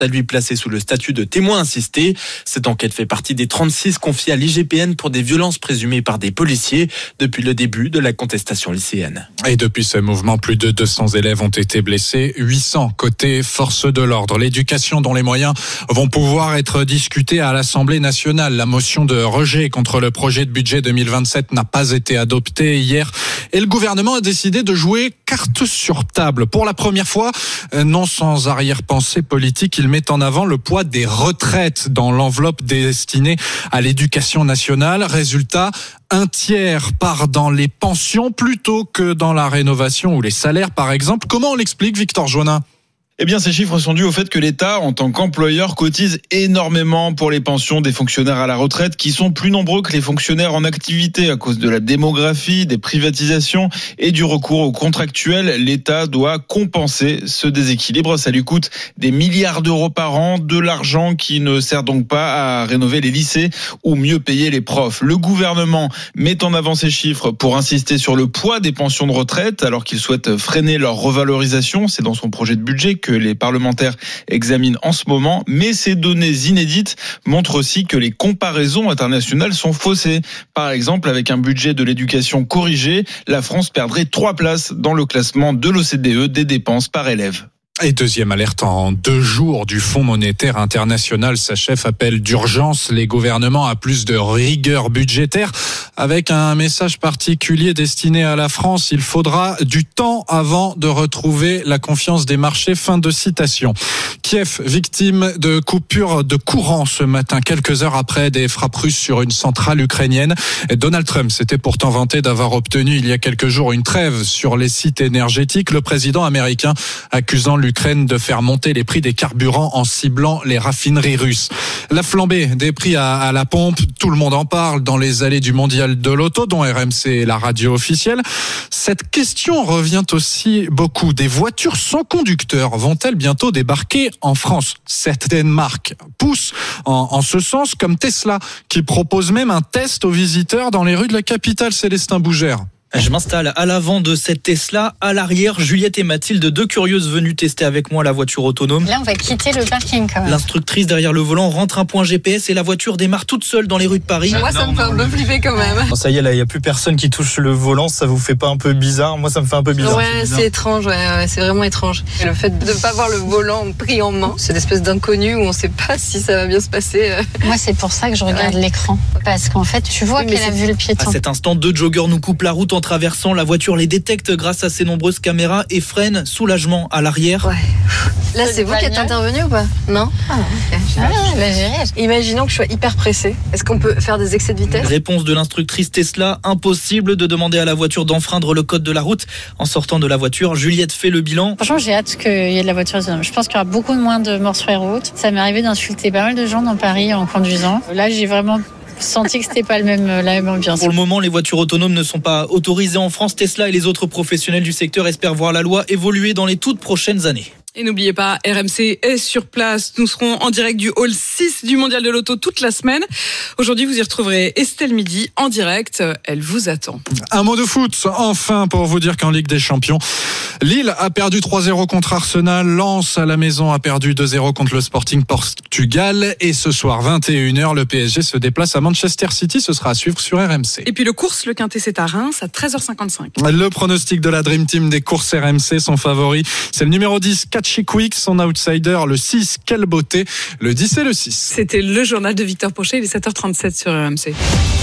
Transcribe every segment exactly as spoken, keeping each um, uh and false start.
à lui placer sous le statut de témoin assisté. Cette enquête fait partie des trente-six confiées à l'I G P N pour des violences présumées par des policiers depuis le début de la contestation lycéenne. Et depuis ce mouvement, plus de deux cents élèves ont été blessés, huit cents côté force de l'ordre. L'éducation dont les moyens vont pouvoir être discutés à l'Assemblée nationale. La motion de rejet contre le projet de budget deux mille vingt-sept n'a pas été adoptée hier et le gouvernement a décidé de jouer carte sur table. Pour la première fois, non sans arrière-pensée politique, il met en avant le poids des retraites dans l'enveloppe destinée à l'éducation nationale. Résultat, un tiers part dans les pensions plutôt que dans la rénovation ou les salaires, par exemple. Comment on l'explique, Victor Joannin ? Eh bien, ces chiffres sont dus au fait que l'État, en tant qu'employeur, cotise énormément pour les pensions des fonctionnaires à la retraite qui sont plus nombreux que les fonctionnaires en activité à cause de la démographie, des privatisations et du recours aux contractuels. L'État doit compenser ce déséquilibre. Ça lui coûte des milliards d'euros par an, de l'argent qui ne sert donc pas à rénover les lycées ou mieux payer les profs. Le gouvernement met en avant ces chiffres pour insister sur le poids des pensions de retraite alors qu'il souhaite freiner leur revalorisation. C'est dans son projet de budget que les parlementaires examinent en ce moment, mais ces données inédites montrent aussi que les comparaisons internationales sont faussées. Par exemple, avec un budget de l'éducation corrigé, la France perdrait trois places dans le classement de l'O C D E des dépenses par élève. Et deuxième alerte en deux jours du Fonds monétaire international. Sa chef appelle d'urgence les gouvernements à plus de rigueur budgétaire avec un message particulier destiné à la France. Il faudra du temps avant de retrouver la confiance des marchés. Fin de citation. Kiev, victime de coupures de courant ce matin, quelques heures après des frappes russes sur une centrale ukrainienne. Et Donald Trump s'était pourtant vanté d'avoir obtenu il y a quelques jours une trêve sur les sites énergétiques. Le président américain accusant l'Ukraine de faire monter les prix des carburants en ciblant les raffineries russes. La flambée des prix à, à la pompe, tout le monde en parle dans les allées du mondial de l'auto, dont R M C est la radio officielle. Cette question revient aussi beaucoup. Des voitures sans conducteur vont-elles bientôt débarquer en France ? Certaines marques poussent en, en ce sens, comme Tesla, qui propose même un test aux visiteurs dans les rues de la capitale. Célestin Bougère. Je m'installe à l'avant de cette Tesla, à l'arrière, Juliette et Mathilde, deux curieuses venues tester avec moi la voiture autonome. Là, on va quitter le parking quand même. L'instructrice derrière le volant rentre un point G P S et la voiture démarre toute seule dans les rues de Paris. Moi, ça me fait un peu flipper quand même. Ça y est, là, il n'y a plus personne qui touche le volant, ça vous fait pas un peu bizarre ? Moi, ça me fait un peu bizarre. Ouais, c'est, c'est étrange, ouais, ouais, c'est vraiment étrange. Et le fait de ne pas avoir le volant pris en main, c'est une espèce d'inconnu où on ne sait pas si ça va bien se passer. Moi, c'est pour ça que je regarde ouais. l'écran. Parce qu'en fait, tu vois oui, qu'elle a vu le piéton. À cet instant, deux joggeurs nous coupent la route en traversant. La voiture les détecte grâce à ses nombreuses caméras et freine. Soulagement à l'arrière. Ouais. Là, c'est, c'est vous qui êtes intervenu ou pas ? Non ? Ah, ok. Ah, bah, j'ai... Imaginons que je sois hyper pressée. Est-ce qu'on peut faire des excès de vitesse ? Réponse de l'instructrice Tesla. Impossible de demander à la voiture d'enfreindre le code de la route. En sortant de la voiture, Juliette fait le bilan. Franchement, j'ai hâte qu'il y ait de la voiture autonome. Je pense qu'il y aura beaucoup moins de morts sur les routes. Ça m'est arrivé d'insulter pas mal de gens dans Paris en conduisant. Là, j'ai vraiment senti que c'était pas le même, la même ambiance. Pour le moment, les voitures autonomes ne sont pas autorisées en France. Tesla et les autres professionnels du secteur espèrent voir la loi évoluer dans les toutes prochaines années. Et n'oubliez pas, R M C est sur place. Nous serons en direct du hall six du Mondial de l'Auto toute la semaine. Aujourd'hui, vous y retrouverez Estelle Midi en direct. Elle vous attend. Un mot de foot, enfin, pour vous dire qu'en Ligue des Champions, Lille a perdu trois zéro contre Arsenal. Lens, à la maison, a perdu deux zéro contre le Sporting Portugal. Et ce soir, vingt et une heures, le P S G se déplace à Manchester City. Ce sera à suivre sur R M C. Et puis le course, le Quintet, c'est à Reims, à treize heures cinquante-cinq. Le pronostic de la Dream Team des courses R M C, son favori, c'est le numéro dix, Quick, son outsider, le six, quelle beauté, le dix et le six. C'était le journal de Victor Pochet, il est sept heures trente-sept sur R M C.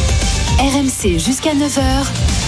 R M C jusqu'à neuf heures.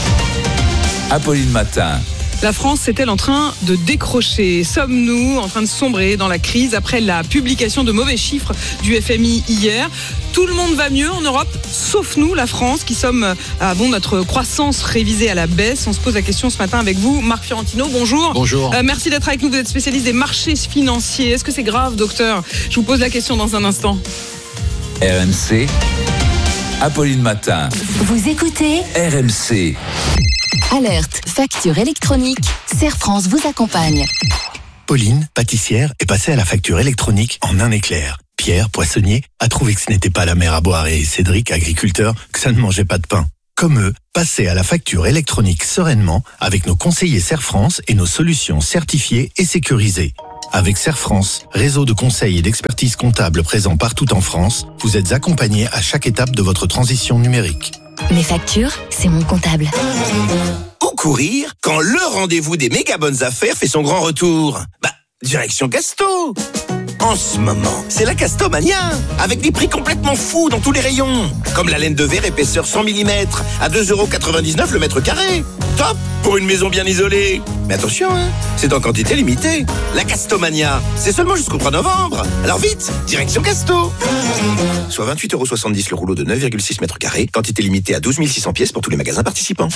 Apolline Matin. La France est-elle en train de décrocher ? Sommes-nous en train de sombrer dans la crise après la publication de mauvais chiffres du F M I hier ? Tout le monde va mieux en Europe, sauf nous, la France, qui sommes avons notre croissance révisée à la baisse. On se pose la question ce matin avec vous, Marc Fiorentino. Bonjour. Bonjour. Euh, merci d'être avec nous. Vous êtes spécialiste des marchés financiers. Est-ce que c'est grave, docteur ? Je vous pose la question dans un instant. R M C, Apolline Matin. Vous écoutez R M C. Alerte, facture électronique, Serre France vous accompagne. Pauline, pâtissière, est passée à la facture électronique en un éclair. Pierre, poissonnier, a trouvé que ce n'était pas la mer à boire et Cédric, agriculteur, que ça ne mangeait pas de pain. Comme eux, passez à la facture électronique sereinement avec nos conseillers Serre France et nos solutions certifiées et sécurisées. Avec Serre France, réseau de conseils et d'expertise comptable présent partout en France, vous êtes accompagné à chaque étape de votre transition numérique. Mes factures, c'est mon comptable. Où courir quand le rendez-vous des méga bonnes affaires fait son grand retour? Bah, direction Casto. En ce moment, c'est la Castomania, avec des prix complètement fous dans tous les rayons. Comme la laine de verre épaisseur cent millimètres à deux euros quatre-vingt-dix-neuf le mètre carré. Top pour une maison bien isolée. Mais attention, hein, c'est en quantité limitée. La Castomania, c'est seulement jusqu'au trois novembre. Alors vite, direction Casto. Soit vingt-huit euros soixante-dix le rouleau de neuf virgule six mètres carrés. Quantité limitée à douze mille six cents pièces pour tous les magasins participants.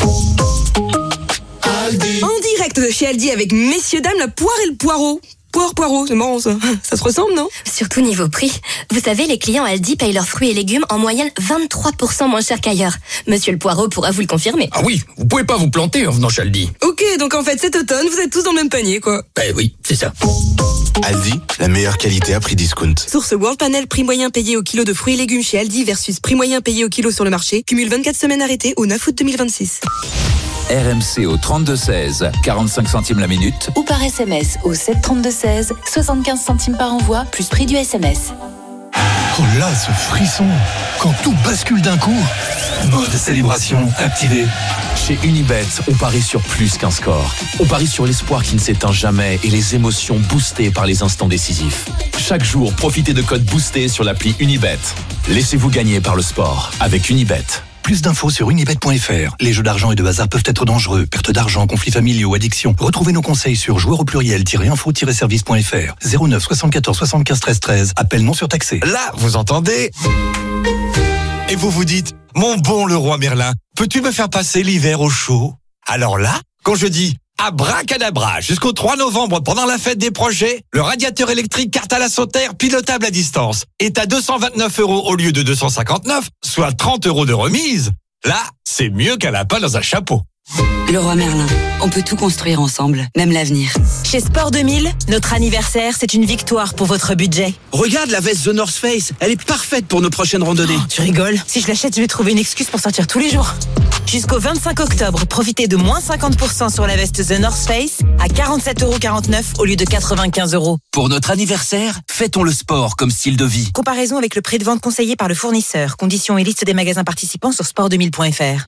En direct de chez Aldi avec messieurs dames, la poire et le poireau. Poire, poireau, c'est marrant ça. Ça se ressemble, non? Surtout niveau prix. Vous savez, les clients Aldi payent leurs fruits et légumes en moyenne vingt-trois pour cent moins cher qu'ailleurs. Monsieur le Poireau pourra vous le confirmer. Ah oui, vous pouvez pas vous planter en venant chez Aldi. Ok, donc en fait cet automne, vous êtes tous dans le même panier, quoi. Ben oui, c'est ça. Aldi, la meilleure qualité à prix discount. Source World Panel, prix moyen payé au kilo de fruits et légumes chez Aldi versus prix moyen payé au kilo sur le marché. Cumule vingt-quatre semaines arrêtées au neuf août deux mille vingt-six. R M C au trente-deux seize, quarante-cinq centimes la minute. Ou par S M S au sept trente-deux seize, soixante-quinze centimes par envoi, plus prix du S M S. Oh là, ce frisson! Quand tout bascule d'un coup! Mode célébration activé. Chez Unibet, on parie sur plus qu'un score. On parie sur l'espoir qui ne s'éteint jamais et les émotions boostées par les instants décisifs. Chaque jour, profitez de codes boostés sur l'appli Unibet. Laissez-vous gagner par le sport avec Unibet. Plus d'infos sur unibet point f r. Les jeux d'argent et de hasard peuvent être dangereux. Perte d'argent, conflits familiaux, addiction. Retrouvez nos conseils sur joueurs au pluriel-info-service point f r. zéro neuf soixante-quatorze soixante-quinze treize treize. Appel non surtaxé. Là, vous entendez? Et vous vous dites, mon bon Leroy Merlin, peux-tu me faire passer l'hiver au chaud? Alors là, quand je dis abracadabra, jusqu'au trois novembre, pendant la fête des projets, le radiateur électrique Cartala Sauter, pilotable à distance, est à deux cent vingt-neuf euros au lieu de deux cent cinquante-neuf, soit trente euros de remise. Là, c'est mieux qu'un lapin dans un chapeau. Leroy Merlin, on peut tout construire ensemble, même l'avenir. Chez Sport deux mille, notre anniversaire, c'est une victoire pour votre budget. Regarde la veste The North Face, elle est parfaite pour nos prochaines randonnées. Oh, tu rigoles? Si je l'achète, je vais trouver une excuse pour sortir tous les jours. Jusqu'au vingt-cinq octobre, profitez de moins cinquante pour cent sur la veste The North Face à quarante-sept euros quarante-neuf au lieu de quatre-vingt-quinze euros. Pour notre anniversaire, fêtons le sport comme style de vie. Comparaison avec le prix de vente conseillé par le fournisseur. Conditions et liste des magasins participants sur sport deux mille point f r.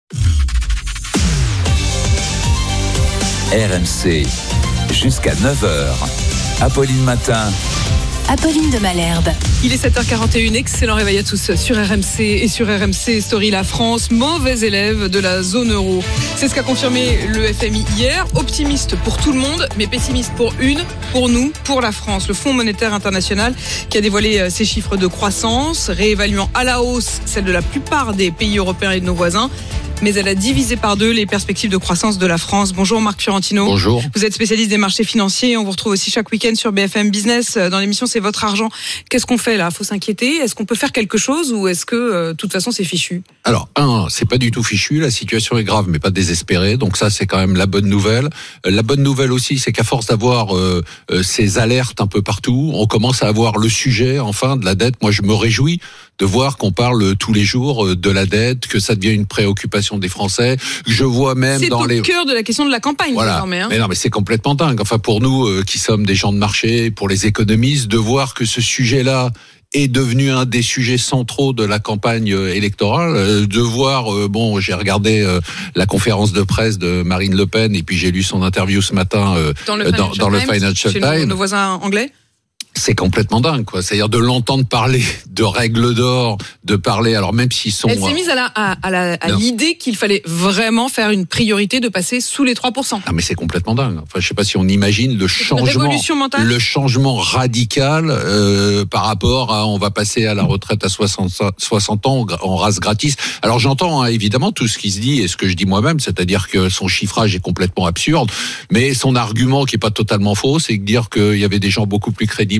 R M C, jusqu'à neuf heures. Apolline Matin. Apolline de Malherbe. Il est sept heures quarante et une, excellent réveil à tous sur R M C et sur R M C Story La France, mauvais élève de la zone euro. C'est ce qu'a confirmé le F M I hier, optimiste pour tout le monde, mais pessimiste pour une, pour nous, pour la France. Le Fonds monétaire international qui a dévoilé ses chiffres de croissance, réévaluant à la hausse celle de la plupart des pays européens et de nos voisins. Mais elle a divisé par deux les perspectives de croissance de la France. Bonjour Marc Fiorentino. Bonjour. Vous êtes spécialiste des marchés financiers. On vous retrouve aussi chaque week-end sur B F M Business. Dans l'émission, c'est votre argent. Qu'est-ce qu'on fait là? Faut s'inquiéter? Est-ce qu'on peut faire quelque chose ou est-ce que, de toute façon, c'est fichu? Alors, un, c'est pas du tout fichu. La situation est grave, mais pas désespérée. Donc ça, c'est quand même la bonne nouvelle. La bonne nouvelle aussi, c'est qu'à force d'avoir euh, euh, ces alertes un peu partout, on commence à avoir le sujet, enfin, de la dette. Moi, je me réjouis de voir qu'on parle tous les jours de la dette, que ça devient une préoccupation des Français. Je vois même c'est dans les... C'est au cœur de la question de la campagne, voilà. désormais. Hein. Mais non, mais c'est complètement dingue. Enfin, pour nous euh, qui sommes des gens de marché, pour les économistes, de voir que ce sujet-là est devenu un des sujets centraux de la campagne électorale, euh, de voir, euh, bon, j'ai regardé euh, la conférence de presse de Marine Le Pen et puis j'ai lu son interview ce matin euh, dans le dans, dans le Financial Times. Nos, nos voisins anglais. C'est complètement dingue, quoi. C'est-à-dire de l'entendre parler de règles d'or, de parler, alors même s'ils sont... Elle s'est mise à, la, à, à, la, à l'idée qu'il fallait vraiment faire une priorité de passer sous les trois pour cent. Ah, mais c'est complètement dingue. Enfin, je sais pas si on imagine le c'est changement, le changement radical euh, par rapport à on va passer à la retraite à soixante, soixante ans en race gratis. Alors j'entends hein, évidemment tout ce qui se dit et ce que je dis moi-même, c'est-à-dire que son chiffrage est complètement absurde, mais son argument qui est pas totalement faux, c'est de dire qu'il y avait des gens beaucoup plus crédibles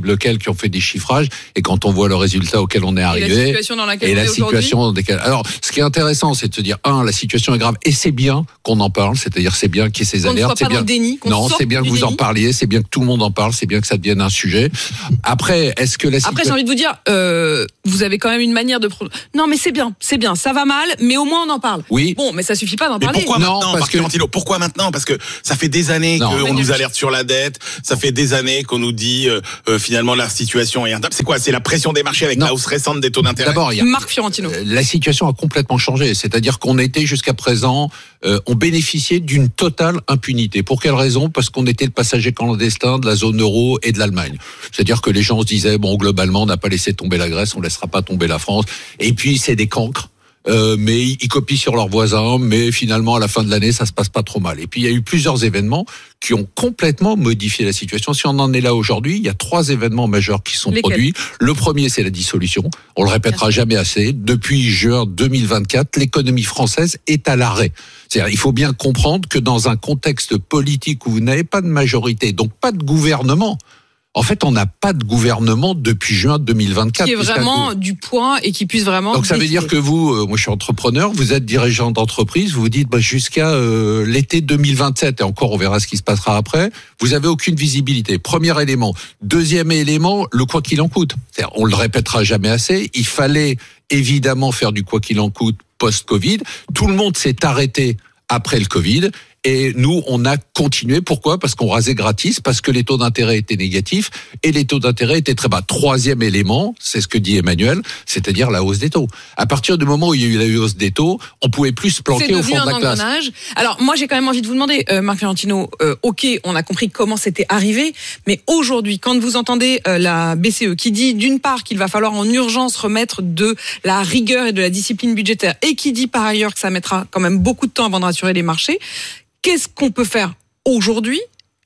lequel, qui ont fait des chiffrages. Et quand on voit le résultat auquel on est arrivé, et la situation dans laquelle et on la est situation aujourd'hui. dans laquelle... Alors, ce qui est intéressant, c'est de se dire, un, la situation est grave, et c'est bien qu'on en parle. C'est-à-dire, c'est bien qu'il y ait ces Qu'on ne alertes. soit pas C'est bien. dans le déni, qu'on Non, sorte c'est bien que du vous en déni. parliez. C'est bien que tout le monde en parle. C'est bien que ça devienne un sujet. Après, est-ce que la situation... Après, j'ai envie de vous dire, euh, vous avez quand même une manière de... Pro... Non, mais c'est bien, c'est bien, ça va mal, mais au moins on en parle. Oui. Bon, mais ça suffit pas d'en Mais parler. pourquoi Non, maintenant, parce Marc que- Fiorentino, pourquoi maintenant? Parce que ça fait des années Non. qu'on Mais nous non. alerte sur la dette, ça fait des années qu'on nous dit euh, euh, finalement la situation est intenable. C'est quoi? C'est la pression des marchés avec Non. la hausse récente des taux d'intérêt? D'abord, il y a... Marc Fiorentino. Euh, La situation a complètement changé. C'est-à-dire qu'on était jusqu'à présent, euh, on bénéficiait d'une totale impunité. Pour quelle raison? Parce qu'on était le passager clandestin de la zone euro et de l'Allemagne. C'est-à-dire que les gens se disaient, bon, globalement, on n'a pas laissé tomber la Grèce, on laissera pas tomber la France. Et puis, c'est des cancres. Euh, mais ils copient sur leurs voisins, mais finalement à la fin de l'année ça se passe pas trop mal. Et puis il y a eu plusieurs événements qui ont complètement modifié la situation. Si on en est là aujourd'hui, il y a trois événements majeurs qui sont Lesquels? produits. Le premier, c'est la dissolution. On le répétera jamais assez. Depuis juin deux mille vingt-quatre, l'économie française est à l'arrêt. C'est-à-dire, il faut bien comprendre que dans un contexte politique où vous n'avez pas de majorité, donc pas de gouvernement. En fait, on n'a pas de gouvernement depuis juin deux mille vingt-quatre. Qui est puisqu'un vraiment gou- du poids et qui puisse vraiment. Donc ça veut décider. dire que vous, euh, moi je suis entrepreneur, vous êtes dirigeant d'entreprise, vous vous dites bah, jusqu'à euh, l'été deux mille vingt-sept, et encore on verra ce qui se passera après, vous avez aucune visibilité. Premier élément. Deuxième élément, le quoi qu'il en coûte. C'est-à-dire, on le répétera jamais assez, il fallait évidemment faire du quoi qu'il en coûte post-Covid. Tout le monde s'est arrêté après le Covid. Et nous, on a continué. Pourquoi? Parce qu'on rasait gratis, parce que les taux d'intérêt étaient négatifs et les taux d'intérêt étaient très bas. Troisième élément, c'est ce que dit Emmanuel, c'est-à-dire la hausse des taux. À partir du moment où il y a eu la hausse des taux, on pouvait plus se planquer C'est au devenu fond de un la classe. engrenage. Alors moi j'ai quand même envie de vous demander, euh, Marc Fiorentino, euh, ok, on a compris comment c'était arrivé, mais aujourd'hui, quand vous entendez euh, la B C E qui dit d'une part qu'il va falloir en urgence remettre de la rigueur et de la discipline budgétaire, et qui dit par ailleurs que ça mettra quand même beaucoup de temps avant de rassurer les marchés, qu'est-ce qu'on peut faire aujourd'hui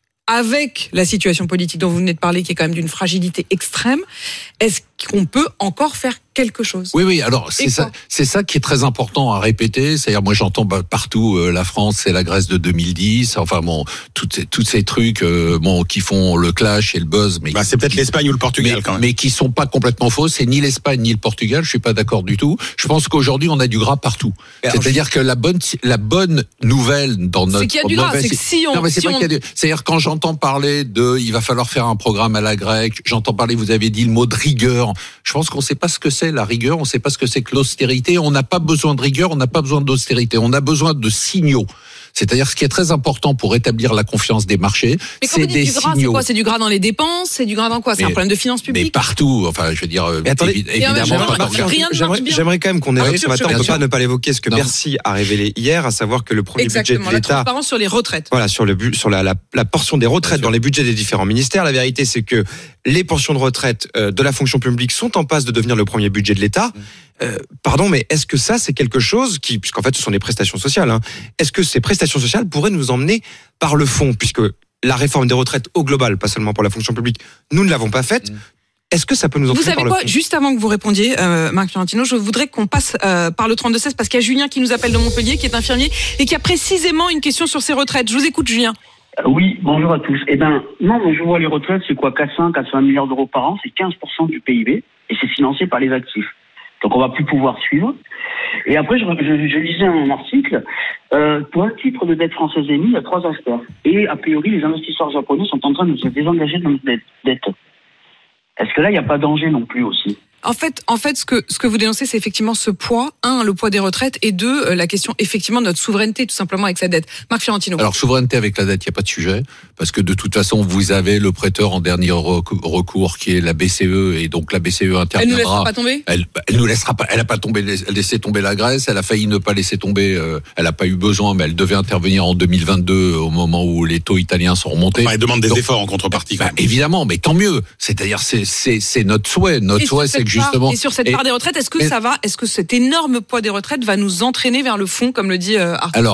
avec la situation politique dont vous venez de parler, qui est quand même d'une fragilité extrême? Est-ce qu'on peut encore faire quelque chose? Oui, oui. Alors c'est Et ça, quoi c'est ça qui est très important à répéter. C'est-à-dire, moi, j'entends bah, partout euh, la France, c'est la Grèce de deux mille dix. Enfin bon, toutes ces, toutes ces trucs, euh, bon, qui font le clash et le buzz, mais Bah, c'est peut-être l'Espagne ou le Portugal mais, quand même. mais qui sont pas complètement faux. C'est ni l'Espagne ni le Portugal. Je suis pas d'accord du tout. Je pense qu'aujourd'hui, on a du gras partout. C'est-à-dire que la bonne, la bonne nouvelle dans notre C'est qu'il y a du gras. mauvaise- C'est que si on, non, mais c'est si pas on- qu'il y a du- C'est-à-dire quand j'entends parler de, il va falloir faire un programme à la grecque. J'entends parler, vous avez dit le mot de rigueur. Je pense qu'on sait pas ce que c'est la rigueur. On sait pas ce que c'est que l'austérité. On n'a pas besoin de rigueur. On n'a pas besoin d'austérité. On a besoin de signaux. C'est-à-dire ce qui est très important pour établir la confiance des marchés, Mais quand c'est vous dites des du gras, c'est signaux. quoi? C'est du gras dans les dépenses? C'est du gras dans quoi? C'est un Mais- problème de finances Mais publiques? partout. Enfin, je veux dire, euh, Mais attendez, évi- Et en même évidemment. temps, quand on Marc, regarde- rien ne marche J'aimerais bien. j'aimerais quand même qu'on évoque Oui, ce bien matin, on sûr. ne peut pas ne pas l'évoquer, ce que Non. Bercy a révélé hier, à savoir que le premier Exactement, budget de la l'État, transparence sur les retraites. voilà, sur le bu- sur la, la, la portion des retraites dans les budgets des différents ministères, la vérité c'est que les pensions de retraite euh, de la fonction publique sont en passe de devenir le premier budget de l'État. Euh, pardon, mais est-ce que ça c'est quelque chose qui, puisqu'en fait ce sont des prestations sociales, hein, est-ce que ces prestations sociales pourraient nous emmener par le fond, puisque la réforme des retraites au global, pas seulement pour la fonction publique, nous ne l'avons pas faite. Est-ce que ça peut nous Vous emmener savez par le quoi? fond? Juste avant que vous répondiez, euh, Marc Fiorentino, je voudrais qu'on passe euh, par le trente-deux seize parce qu'il y a Julien qui nous appelle de Montpellier, qui est infirmier et qui a précisément une question sur ses retraites. Je vous écoute, Julien. Euh, Oui, bonjour à tous. Eh ben, non, moi je vois les retraites, c'est quoi, quatre cents, quatre cent milliards d'euros par an, c'est quinze pour cent du P I B, et c'est financé par les actifs. Donc on va plus pouvoir suivre. Et après, je, je, je lisais un article, euh, pour un titre de dette française émis, il y a trois acheteurs. Et a priori, les investisseurs japonais sont en train de se désengager de notre dette. dette. Est-ce que là, il n'y a pas danger non plus aussi ? En fait, en fait, ce que ce que vous dénoncez, c'est effectivement ce poids. Un, le poids des retraites, et deux, euh, la question effectivement de notre souveraineté, tout simplement avec sa dette. Marc Fiorentino. Alors, souveraineté avec la dette, il n'y a pas de sujet, parce que de toute façon, vous avez le prêteur en dernier recu- recours qui est la B C E, et donc la B C E interviendra. Elle nous laissera pas tomber. Elle, elle nous laissera pas. Elle a pas tombé, laissé tomber la Grèce. Elle a failli ne pas laisser tomber. Euh, elle n'a pas eu besoin, mais elle devait intervenir en deux mille vingt-deux, au moment où les taux italiens sont remontés. Enfin, elle demande des Donc, efforts en contrepartie. bah, évidemment, mais tant mieux. C'est-à-dire, c'est c'est c'est notre souhait. Notre Et sur souhait, cette c'est que part- justement. Et sur cette et- part des retraites, est-ce que et- ça va? Est-ce que cet énorme poids des retraites va nous entraîner vers le fond, comme le dit euh, Arthur? Alors,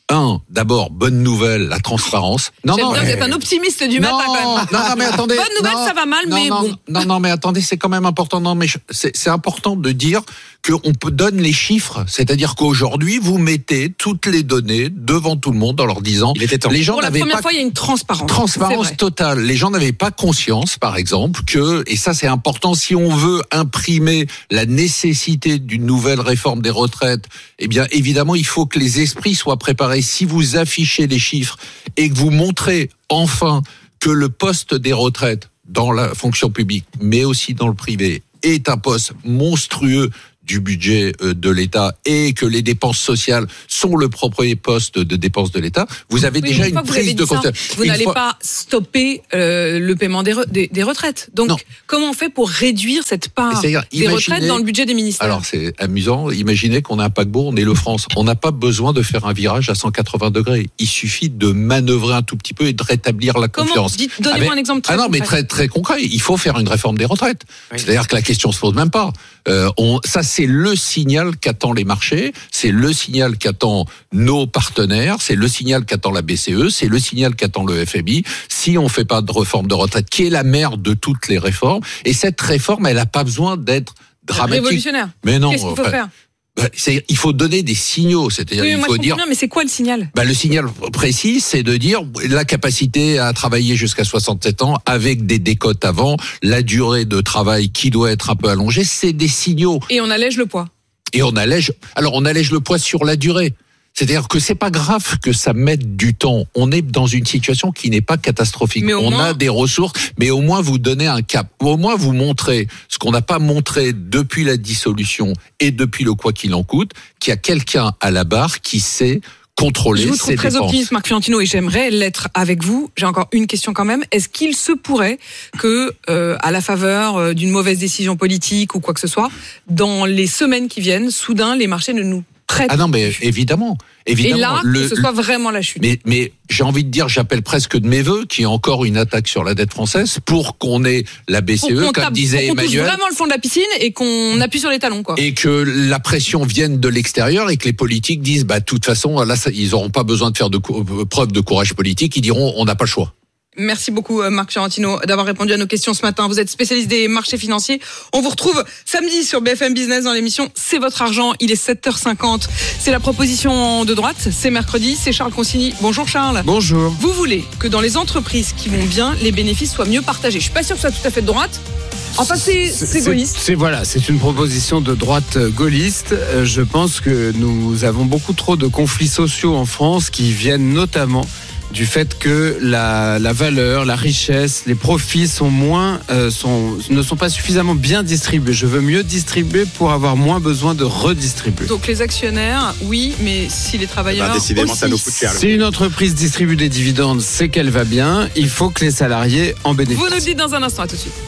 Un, d'abord, bonne nouvelle, la transparence. Non, J'aime non, bien, mais... vous êtes un optimiste du non, matin quand même. Non, non, mais attendez. Bonne nouvelle, non, ça va mal, non, mais non, bon. Non, non, mais attendez, c'est quand même important. Non, mais c'est, c'est important de dire qu'on peut donne les chiffres. C'est-à-dire qu'aujourd'hui, vous mettez toutes les données devant tout le monde en leur disant. Il était temps. Les gens Pour la n'avaient première pas... fois, il y a une transparence. Transparence totale. Les gens n'avaient pas conscience, par exemple, que, et ça c'est important, si on veut imprimer la nécessité d'une nouvelle réforme des retraites, eh bien, évidemment, il faut que les esprits soient préparés. Si vous affichez les chiffres et que vous montrez enfin que le poste des retraites dans la fonction publique, mais aussi dans le privé, est un poste monstrueux du budget de l'État et que les dépenses sociales sont le propre poste de dépenses de l'État, vous avez oui, déjà une, une prise de conscience. Vous une n'allez fois... pas stopper euh, le paiement des, re, des, des retraites. Donc, non. comment on fait pour réduire cette part des imaginez... retraites dans le budget des ministères? Alors, c'est amusant. Imaginez qu'on a un paquebot, on est le France. On n'a pas besoin de faire un virage à cent quatre-vingts degrés. Il suffit de manœuvrer un tout petit peu et de rétablir la comment confiance. Dites, donnez-moi ah, mais, un exemple très Ah non, concret. mais très, très concret. Il faut faire une réforme des retraites. Oui. C'est-à-dire que la question se pose même pas. Euh, on, ça, c'est le signal qu'attendent les marchés, c'est le signal qu'attendent nos partenaires, c'est le signal qu'attend la B C E, c'est le signal qu'attend le F M I. Si on fait pas de réforme de retraite, qui est la mère de toutes les réformes, et cette réforme, elle a pas besoin d'être dramatique. Révolutionnaire. Mais non. Qu'est-ce qu'il faut enfin, faire? C'est, il faut donner des signaux, c'est-à-dire oui, il moi faut je dire. Bien, mais c'est quoi le signal? Bah, le signal précis, c'est de dire la capacité à travailler jusqu'à soixante-sept ans avec des décotes avant, la durée de travail qui doit être un peu allongée, c'est des signaux. Et on allège le poids. Et on allège. Alors on allège le poids sur la durée. C'est-à-dire que c'est pas grave que ça mette du temps. On est dans une situation qui n'est pas catastrophique. On moins... a des ressources, mais au moins vous donnez un cap. Au moins vous montrez ce qu'on n'a pas montré depuis la dissolution et depuis le quoi qu'il en coûte, qu'il y a quelqu'un à la barre qui sait contrôler ses dépenses. Je vous trouve très optimiste, Marc Fiorentino, et j'aimerais l'être avec vous. J'ai encore une question quand même. Est-ce qu'il se pourrait que, euh, à la faveur d'une mauvaise décision politique ou quoi que ce soit, dans les semaines qui viennent, soudain, les marchés ne nous prêtent? Ah non, mais évidemment. Évidemment, et là, le, que ce soit vraiment la chute. Mais, mais j'ai envie de dire, j'appelle presque de mes voeux qu'il y ait encore une attaque sur la dette française pour qu'on ait la B C E, comme tape, disait pour qu'on Emmanuel. Touche vraiment le fond de la piscine et qu'on appuie sur les talons, quoi. Et que la pression vienne de l'extérieur et que les politiques disent, bah, de toute façon, là, ça, ils n'auront pas besoin de faire de preuve de courage politique. Ils diront, on n'a pas le choix. Merci beaucoup Marc Fiorentino d'avoir répondu à nos questions ce matin. Vous êtes spécialiste des marchés financiers. On vous retrouve samedi sur B F M Business dans l'émission C'est votre argent. Il est sept heures cinquante. C'est la proposition de droite. C'est mercredi. C'est Charles Consigny. Bonjour Charles. Bonjour. Vous voulez que dans les entreprises qui vont bien, les bénéfices soient mieux partagés. Je suis pas sûr que ce soit tout à fait de droite. Enfin, c'est, c'est, c'est gaulliste. C'est, c'est, voilà, c'est une proposition de droite gaulliste. Je pense que nous avons beaucoup trop de conflits sociaux en France qui viennent notamment du fait que la, la valeur, la richesse, les profits sont moins, euh, sont, ne sont pas suffisamment bien distribués. Je veux mieux distribuer pour avoir moins besoin de redistribuer. Donc les actionnaires, oui, mais si les travailleurs, bah, décidément, aussi. Ça nous coûte cher. Si une entreprise distribue des dividendes, c'est qu'elle va bien. Il faut que les salariés en bénéficient. Vous nous dites dans un instant. À tout de suite.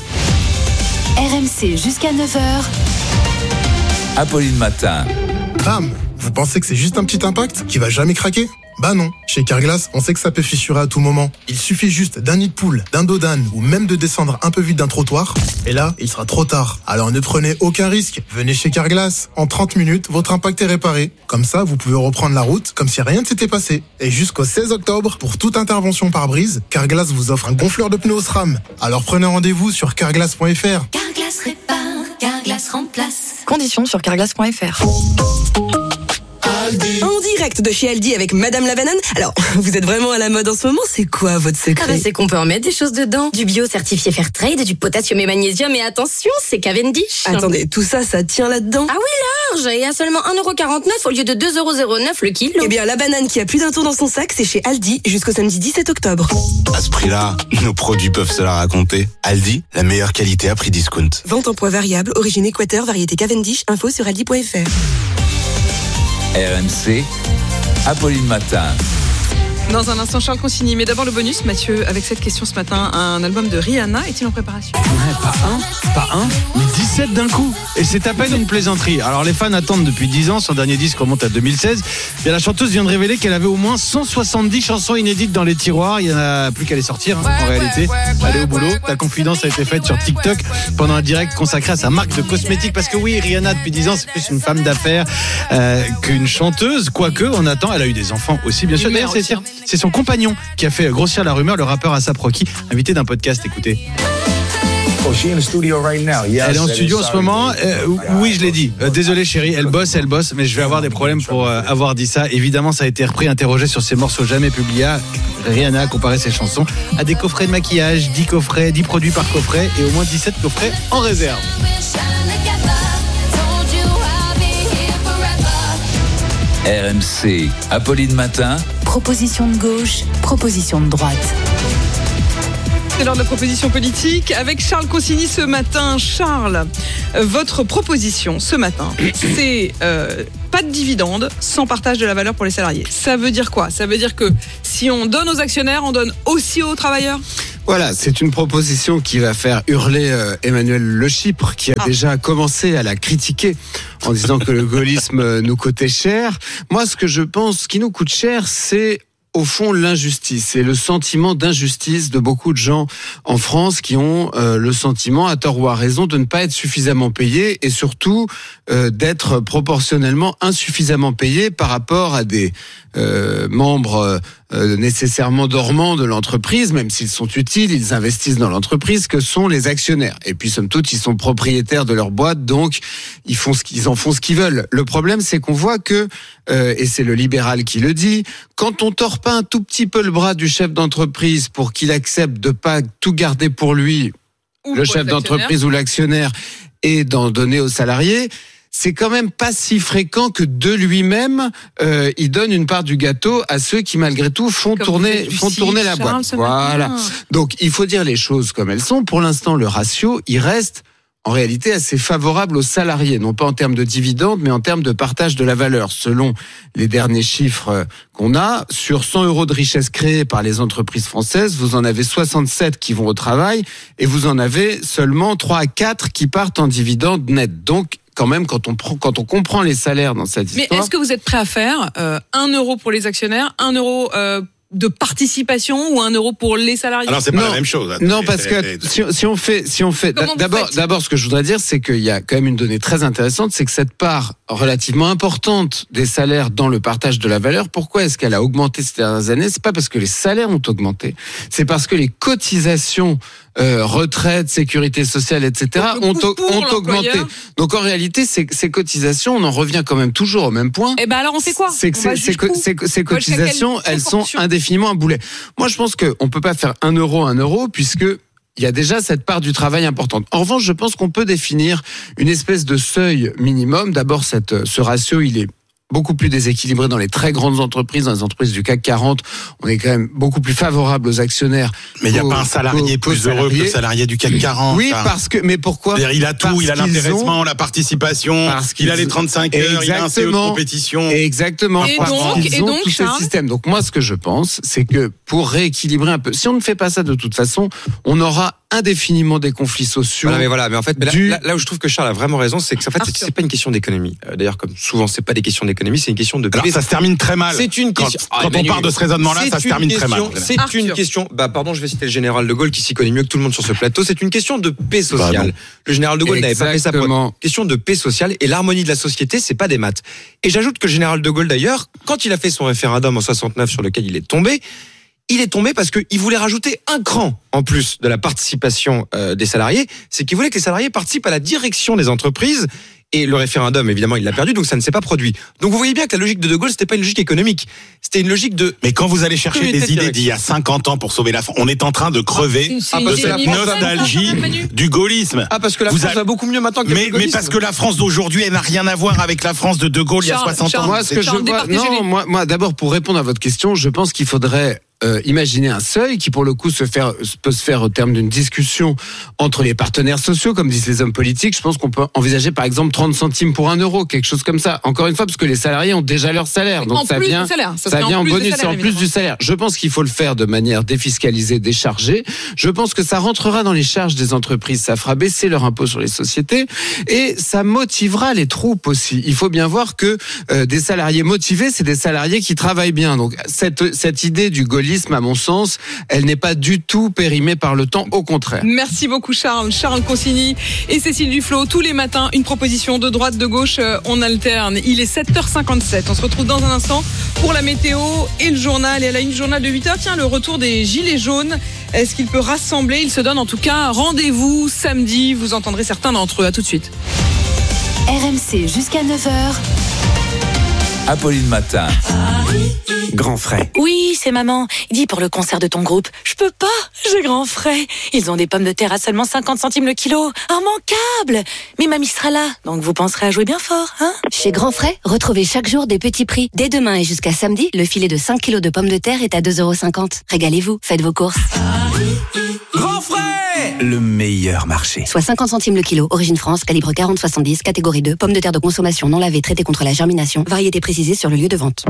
R M C jusqu'à neuf heures. Apolline Matin. Bam! Vous pensez que c'est juste un petit impact qui va jamais craquer? Bah non, chez Carglass, on sait que ça peut fissurer à tout moment. Il suffit juste d'un nid de poule, d'un dos d'âne ou même de descendre un peu vite d'un trottoir. Et là, il sera trop tard. Alors ne prenez aucun risque. Venez chez Carglass. En trente minutes, votre impact est réparé. Comme ça, vous pouvez reprendre la route comme si rien ne s'était passé. Et jusqu'au seize octobre, pour toute intervention par brise, Carglass vous offre un gonfleur de pneus SRAM. Alors prenez rendez-vous sur carglass point f r. Carglass répare, Carglass remplace. Conditions sur carglass point f r. En direct de chez Aldi avec Madame la Banane. Alors, vous êtes vraiment à la mode en ce moment, c'est quoi votre secret? Ah bah c'est qu'on peut en mettre des choses dedans. Du bio certifié Fairtrade, du potassium et magnésium, et attention, c'est Cavendish. Attendez, tout ça, ça tient là-dedans? Ah oui, large, et à seulement un euro quarante-neuf au lieu de deux euros zéro neuf le kilo. Eh bien, la banane qui a plus d'un tour dans son sac, c'est chez Aldi jusqu'au samedi dix-sept octobre. À ce prix-là, nos produits peuvent se la raconter. Aldi, la meilleure qualité à prix discount. Vente en poids variable, origine Équateur, variété Cavendish, info sur aldi point f r. R M C, Apolline Matin. Dans un instant, Charles Consigny. Mais d'abord le bonus, Mathieu, avec cette question ce matin. Un album de Rihanna est-il en préparation? Ouais, pas un, pas un, mais dix. dix-sept d'un coup. Et c'est à peine une plaisanterie. Alors les fans attendent depuis dix ans. Son dernier disque remonte à deux mille seize. Et la chanteuse vient de révéler qu'elle avait au moins cent soixante-dix chansons inédites dans les tiroirs. Il n'y en a plus qu'à les sortir, hein, en réalité. Allez au boulot. La confidence a été faite sur TikTok pendant un direct consacré à sa marque de cosmétiques. Parce que oui, Rihanna, depuis dix ans, c'est plus une femme d'affaires euh, qu'une chanteuse. Quoique, on attend. Elle a eu des enfants aussi, bien sûr. D'ailleurs, c'est, c'est son compagnon qui a fait grossir la rumeur, le rappeur A$AP Rocky, invité d'un podcast. Écoutez. Oh, she in the studio right now. Yes, elle est en studio en ce moment. Euh, oui, je l'ai dit. Euh, désolé, chérie. Elle bosse, elle bosse, mais je vais avoir des problèmes pour euh, avoir dit ça. Évidemment, ça a été repris, interrogé sur ses morceaux jamais publiés. Rihanna a comparé ses chansons à des coffrets de maquillage, dix coffrets, dix produits par coffret et au moins dix-sept coffrets en réserve. R M C, Apolline Matin. Proposition de gauche, proposition de droite. C'est l'heure de la proposition politique avec Charles Consigny ce matin. Charles, euh, votre proposition ce matin, c'est euh, pas de dividendes sans partage de la valeur pour les salariés. Ça veut dire quoi ? Ça veut dire que si on donne aux actionnaires, on donne aussi aux travailleurs ? Voilà, c'est une proposition qui va faire hurler euh, Emmanuel Le Chypre, qui a ah. déjà commencé à la critiquer en disant que le gaullisme nous coûtait cher. Moi, ce que je pense qui nous coûte cher, c'est au fond l'injustice et le sentiment d'injustice de beaucoup de gens en France qui ont euh, le sentiment, à tort ou à raison, de ne pas être suffisamment payés et surtout euh, d'être proportionnellement insuffisamment payés par rapport à des euh, membres euh, nécessairement dormants de l'entreprise, même s'ils sont utiles, ils investissent dans l'entreprise, que sont les actionnaires. Et puis, somme toute, ils sont propriétaires de leur boîte, donc ils font ce qu'ils en font ce qu'ils veulent. Le problème, c'est qu'on voit que, euh, et c'est le libéral qui le dit, quand on tord pas un tout petit peu le bras du chef d'entreprise pour qu'il accepte de pas tout garder pour lui, ou le chef d'entreprise ou l'actionnaire, et d'en donner aux salariés, c'est quand même pas si fréquent que de lui-même, euh, il donne une part du gâteau à ceux qui malgré tout font comme tourner, font site, tourner la Charles, boîte. Voilà. Matin. Donc il faut dire les choses comme elles sont. Pour l'instant, le ratio, il reste en réalité assez favorable aux salariés, non pas en termes de dividendes, mais en termes de partage de la valeur. Selon les derniers chiffres qu'on a, sur cent euros de richesse créée par les entreprises françaises, vous en avez soixante-sept qui vont au travail et vous en avez seulement trois à quatre qui partent en dividendes nets. Donc, quand même, quand on prend, quand on comprend les salaires dans cette histoire. Mais est-ce que vous êtes prêt à faire euh, un euro pour les actionnaires, un euro euh, de participation ou un euro pour les salariés ? Alors c'est pas non, la même chose. Attends, non, parce que si, si on fait, si on fait, Comment d'abord, d'abord, ce que je voudrais dire, c'est qu'il y a quand même une donnée très intéressante, c'est que cette part relativement importante des salaires dans le partage de la valeur, pourquoi est-ce qu'elle a augmenté ces dernières années ? C'est pas parce que les salaires ont augmenté, c'est parce que les cotisations Euh, retraite, sécurité sociale, et cetera ont, ont augmenté. Donc en réalité, ces, ces cotisations, on en revient quand même toujours au même point. Et ben alors on fait quoi ? C'est que ces, ces, ces, ces cotisations, elles sont indéfiniment un boulet. Moi, je pense qu'on peut pas faire un euro un euro puisque il y a déjà cette part du travail importante. En revanche, je pense qu'on peut définir une espèce de seuil minimum. D'abord, cette, ce ratio, il est beaucoup plus déséquilibré dans les très grandes entreprises, dans les entreprises du C A C quarante. On est quand même beaucoup plus favorable aux actionnaires. Mais il n'y a pas un salarié plus heureux que le salarié du C A C quarante. Oui, parce que, mais pourquoi ? Il a tout, parce il a l'intéressement, ont... la participation, parce il a les trente-cinq heures, il a un C E de compétition. Exactement. Et donc, ils et ont donc, tous ces systèmes. Donc moi, ce que je pense, c'est que pour rééquilibrer un peu, si on ne fait pas ça de toute façon, on aura indéfiniment des conflits sociaux. Voilà, mais voilà, mais en fait, mais là, du... là, là où je trouve que Charles a vraiment raison, c'est que en fait, c'est, c'est pas une question d'économie. Euh, d'ailleurs, comme souvent, c'est pas des questions d'économie, c'est une question de. Alors, ça se termine très mal. C'est une question. Quand, quand on part de ce raisonnement-là, ça se termine question, très mal. C'est Arthur. une question. Bah, pardon, je vais citer le général de Gaulle qui s'y connaît mieux que tout le monde sur ce plateau. C'est une question de paix sociale. Bah le général de Gaulle Exactement. n'avait pas fait ça pour une question de paix sociale et l'harmonie de la société, c'est pas des maths. Et j'ajoute que le général de Gaulle, d'ailleurs, quand il a fait son référendum en soixante-neuf sur lequel il est tombé, il est tombé parce qu'il voulait rajouter un cran en plus de la participation euh, des salariés. C'est qu'il voulait que les salariés participent à la direction des entreprises. Et le référendum, évidemment, il l'a perdu, donc ça ne s'est pas produit. Donc vous voyez bien que la logique de De Gaulle, c'était pas une logique économique. C'était une logique de... Mais quand vous allez chercher des idées d'il y a cinquante ans pour sauver la France, on est en train de crever ah, de cette nostalgie du gaullisme. Ah, parce que la vous France a... va beaucoup mieux maintenant que mais, le mais parce que la France d'aujourd'hui, elle n'a rien à voir avec la France de De Gaulle Charles, il y a soixante Charles, ans. Moi, ce que je vois... Non, moi, moi, d'abord, pour répondre à votre question, je pense qu'il faudrait euh, imaginer un seuil qui, pour le coup, se faire, peut se faire au terme d'une discussion entre les partenaires sociaux, comme disent les hommes politiques. Je pense qu'on peut envisager, par exemple, trente centimes pour un euro, quelque chose comme ça. Encore une fois, parce que les salariés ont déjà leur salaire. Donc en ça plus vient, du salaire. Ça, ça vient en, en bonus, salaire, c'est en plus du salaire. Je pense qu'il faut le faire de manière défiscalisée, déchargée. Je pense que ça rentrera dans les charges des entreprises. Ça fera baisser leur impôt sur les sociétés et ça motivera les troupes aussi. Il faut bien voir que euh, des salariés motivés, c'est des salariés qui travaillent bien. Donc cette, cette idée du gaullisme, à mon sens, elle n'est pas du tout périmée par le temps, au contraire. Merci beaucoup Charles. Charles Consigny et Cécile Duflot. Tous les matins, une proposition de droite, de gauche, on alterne. Il est sept heures cinquante-sept. On se retrouve dans un instant pour la météo et le journal. Et à la une journal de huit heures, tiens, le retour des Gilets jaunes. Est-ce qu'il peut rassembler? Il se donne en tout cas rendez-vous samedi. Vous entendrez certains d'entre eux. À tout de suite. R M C jusqu'à neuf heures. Apolline Matin. Grand frais. Oui, c'est maman. Dis pour le concert de ton groupe. Je peux pas, j'ai grand frais. Ils ont des pommes de terre à seulement cinquante centimes le kilo. Immanquable. Mais mamie sera là, donc vous penserez à jouer bien fort, hein? Chez Grand Frais, retrouvez chaque jour des petits prix. Dès demain et jusqu'à samedi, le filet de cinq kilos de pommes de terre est à deux euros cinquante. Régalez-vous, faites vos courses. Grand frais, le meilleur marché. Soit cinquante centimes le kilo. Origine France, calibre quarante soixante-dix, catégorie deux. Pommes de terre de consommation non lavées, traitées contre la germination. Variété précisée sur le lieu de vente.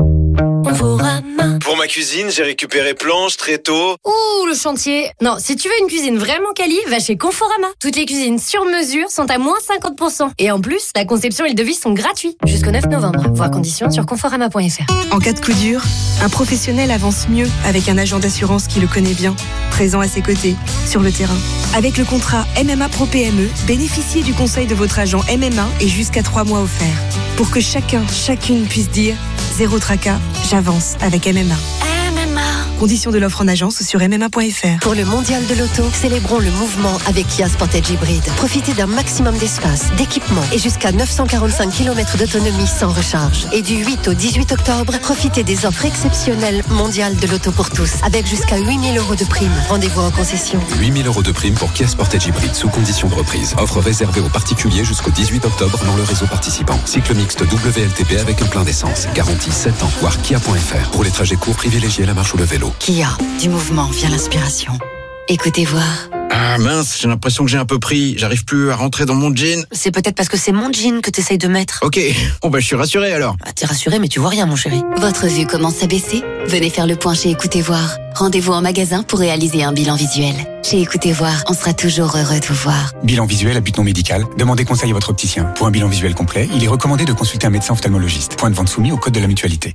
Pour ma cuisine, j'ai récupéré planches, tréteaux. Ouh, le chantier. Non, si tu veux une cuisine vraiment quali, va chez Conforama. Toutes les cuisines sur mesure sont à moins cinquante pour cent. Et en plus, la conception et le devis sont gratuits. Jusqu'au neuf novembre. Voir conditions sur conforama point f r. En cas de coup dur, un professionnel avance mieux avec un agent d'assurance qui le connaît bien, présent à ses côtés, sur le terrain. Avec le contrat M M A Pro P M E, bénéficiez du conseil de votre agent M M A et jusqu'à trois mois offerts. Pour que chacun, chacune puisse dire zéro tracas, j'avance avec M M A. M M A. Conditions de l'offre en agence sur m m a point f r. Pour le mondial de l'auto, célébrons le mouvement avec Kia Sportage Hybrid. Profitez d'un maximum d'espace, d'équipement et jusqu'à neuf cent quarante-cinq kilomètres d'autonomie sans recharge. Et du huit au dix-huit octobre, profitez des offres exceptionnelles mondiales de l'auto pour tous, avec jusqu'à huit mille euros de prime. Rendez-vous en concession. huit mille euros de prime pour Kia Sportage Hybrid sous condition de reprise. Offre réservée aux particuliers jusqu'au dix-huit octobre dans le réseau participant. Cycle mixte W L T P avec un plein d'essence. Garantie sept ans. Voir kia point f r. Pour les trajets courts, privilégiez la marche ou le vélo. Kia, du mouvement vient l'inspiration. Écoutez voir. Ah mince, j'ai l'impression que j'ai un peu pris. J'arrive plus à rentrer dans mon jean. C'est peut-être parce que c'est mon jean que t'essayes de mettre. Ok, bon bah je suis rassuré alors. Ah, t'es rassuré mais tu vois rien mon chéri. Votre vue commence à baisser? Venez faire le point chez Écoutez voir. Rendez-vous en magasin pour réaliser un bilan visuel. Chez Écoutez voir, on sera toujours heureux de vous voir. Bilan visuel à but non médical. Demandez conseil à votre opticien. Pour un bilan visuel complet, il est recommandé de consulter un médecin ophtalmologiste. Point de vente soumis au code de la mutualité.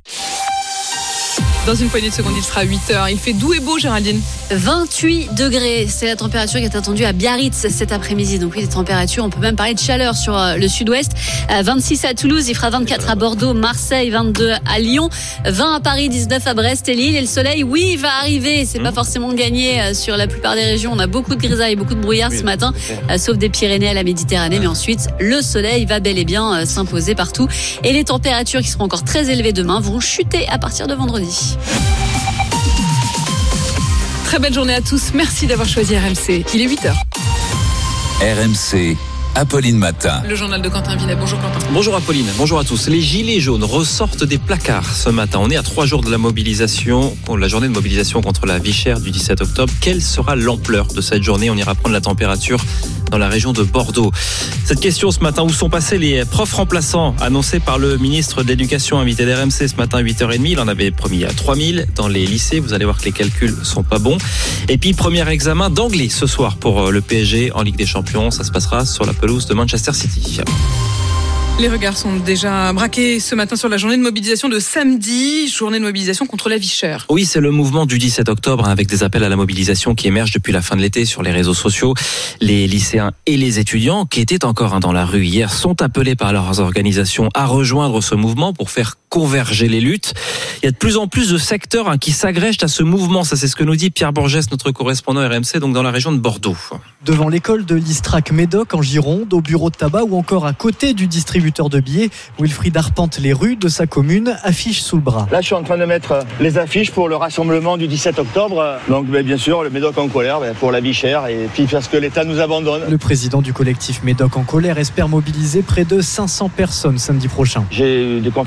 Dans une poignée de secondes, il sera huit heures. Il fait doux et beau, Géraldine. vingt-huit degrés, c'est la température qui est attendue à Biarritz cet après-midi. Donc oui, des températures, on peut même parler de chaleur sur le sud-ouest. vingt-six à Toulouse, il fera vingt-quatre à Bordeaux, Marseille, vingt-deux à Lyon, vingt à Paris, dix-neuf à Brest et Lille. Et le soleil, oui, va arriver. C'est mmh. pas forcément gagné sur la plupart des régions. On a beaucoup de grisailles, beaucoup de brouillard oui, ce matin, sauf des Pyrénées à la Méditerranée. Mais ensuite, le soleil va bel et bien s'imposer partout. Et les températures qui seront encore très élevées demain vont chuter à partir de vendredi. Très belle journée à tous. Merci d'avoir choisi R M C. Il est huit heures. R M C. Apolline Matin. Le journal de Quentin Vinet. Bonjour Quentin. Bonjour Apolline, bonjour à tous. Les gilets jaunes ressortent des placards ce matin. On est à trois jours de la mobilisation, la journée de mobilisation contre la vie chère du dix-sept octobre. Quelle sera l'ampleur de cette journée? On ira prendre la température dans la région de Bordeaux. Cette question ce matin, où sont passés les profs remplaçants annoncés par le ministre de l'Éducation, invité d'R M C ce matin à huit heures trente? Il en avait promis à trois mille dans les lycées. Vous allez voir que les calculs sont pas bons. Et puis, premier examen d'anglais ce soir pour le P S G en Ligue des Champions. Ça se passera sur la pelouse de Manchester City. Les regards sont déjà braqués ce matin sur la journée de mobilisation de samedi, journée de mobilisation contre la vie chère. Oui, c'est le mouvement du dix-sept octobre avec des appels à la mobilisation qui émergent depuis la fin de l'été sur les réseaux sociaux. Les lycéens et les étudiants qui étaient encore dans la rue hier sont appelés par leurs organisations à rejoindre ce mouvement pour faire converger les luttes. Il y a de plus en plus de secteurs qui s'agrègent à ce mouvement. Ça, c'est ce que nous dit Pierre Borges, notre correspondant R M C, donc dans la région de Bordeaux. Devant l'école de l'Istrac Médoc en Gironde, au bureau de tabac ou encore à côté du distributeur de billets, Wilfried arpente les rues de sa commune, affiche sous le bras. Là, je suis en train de mettre les affiches pour le rassemblement du dix-sept octobre. Donc, bien sûr, le Médoc en colère pour la vie chère et puis parce que l'État nous abandonne. Le président du collectif Médoc en colère espère mobiliser près de cinq cents personnes samedi prochain. J'ai eu des confirmations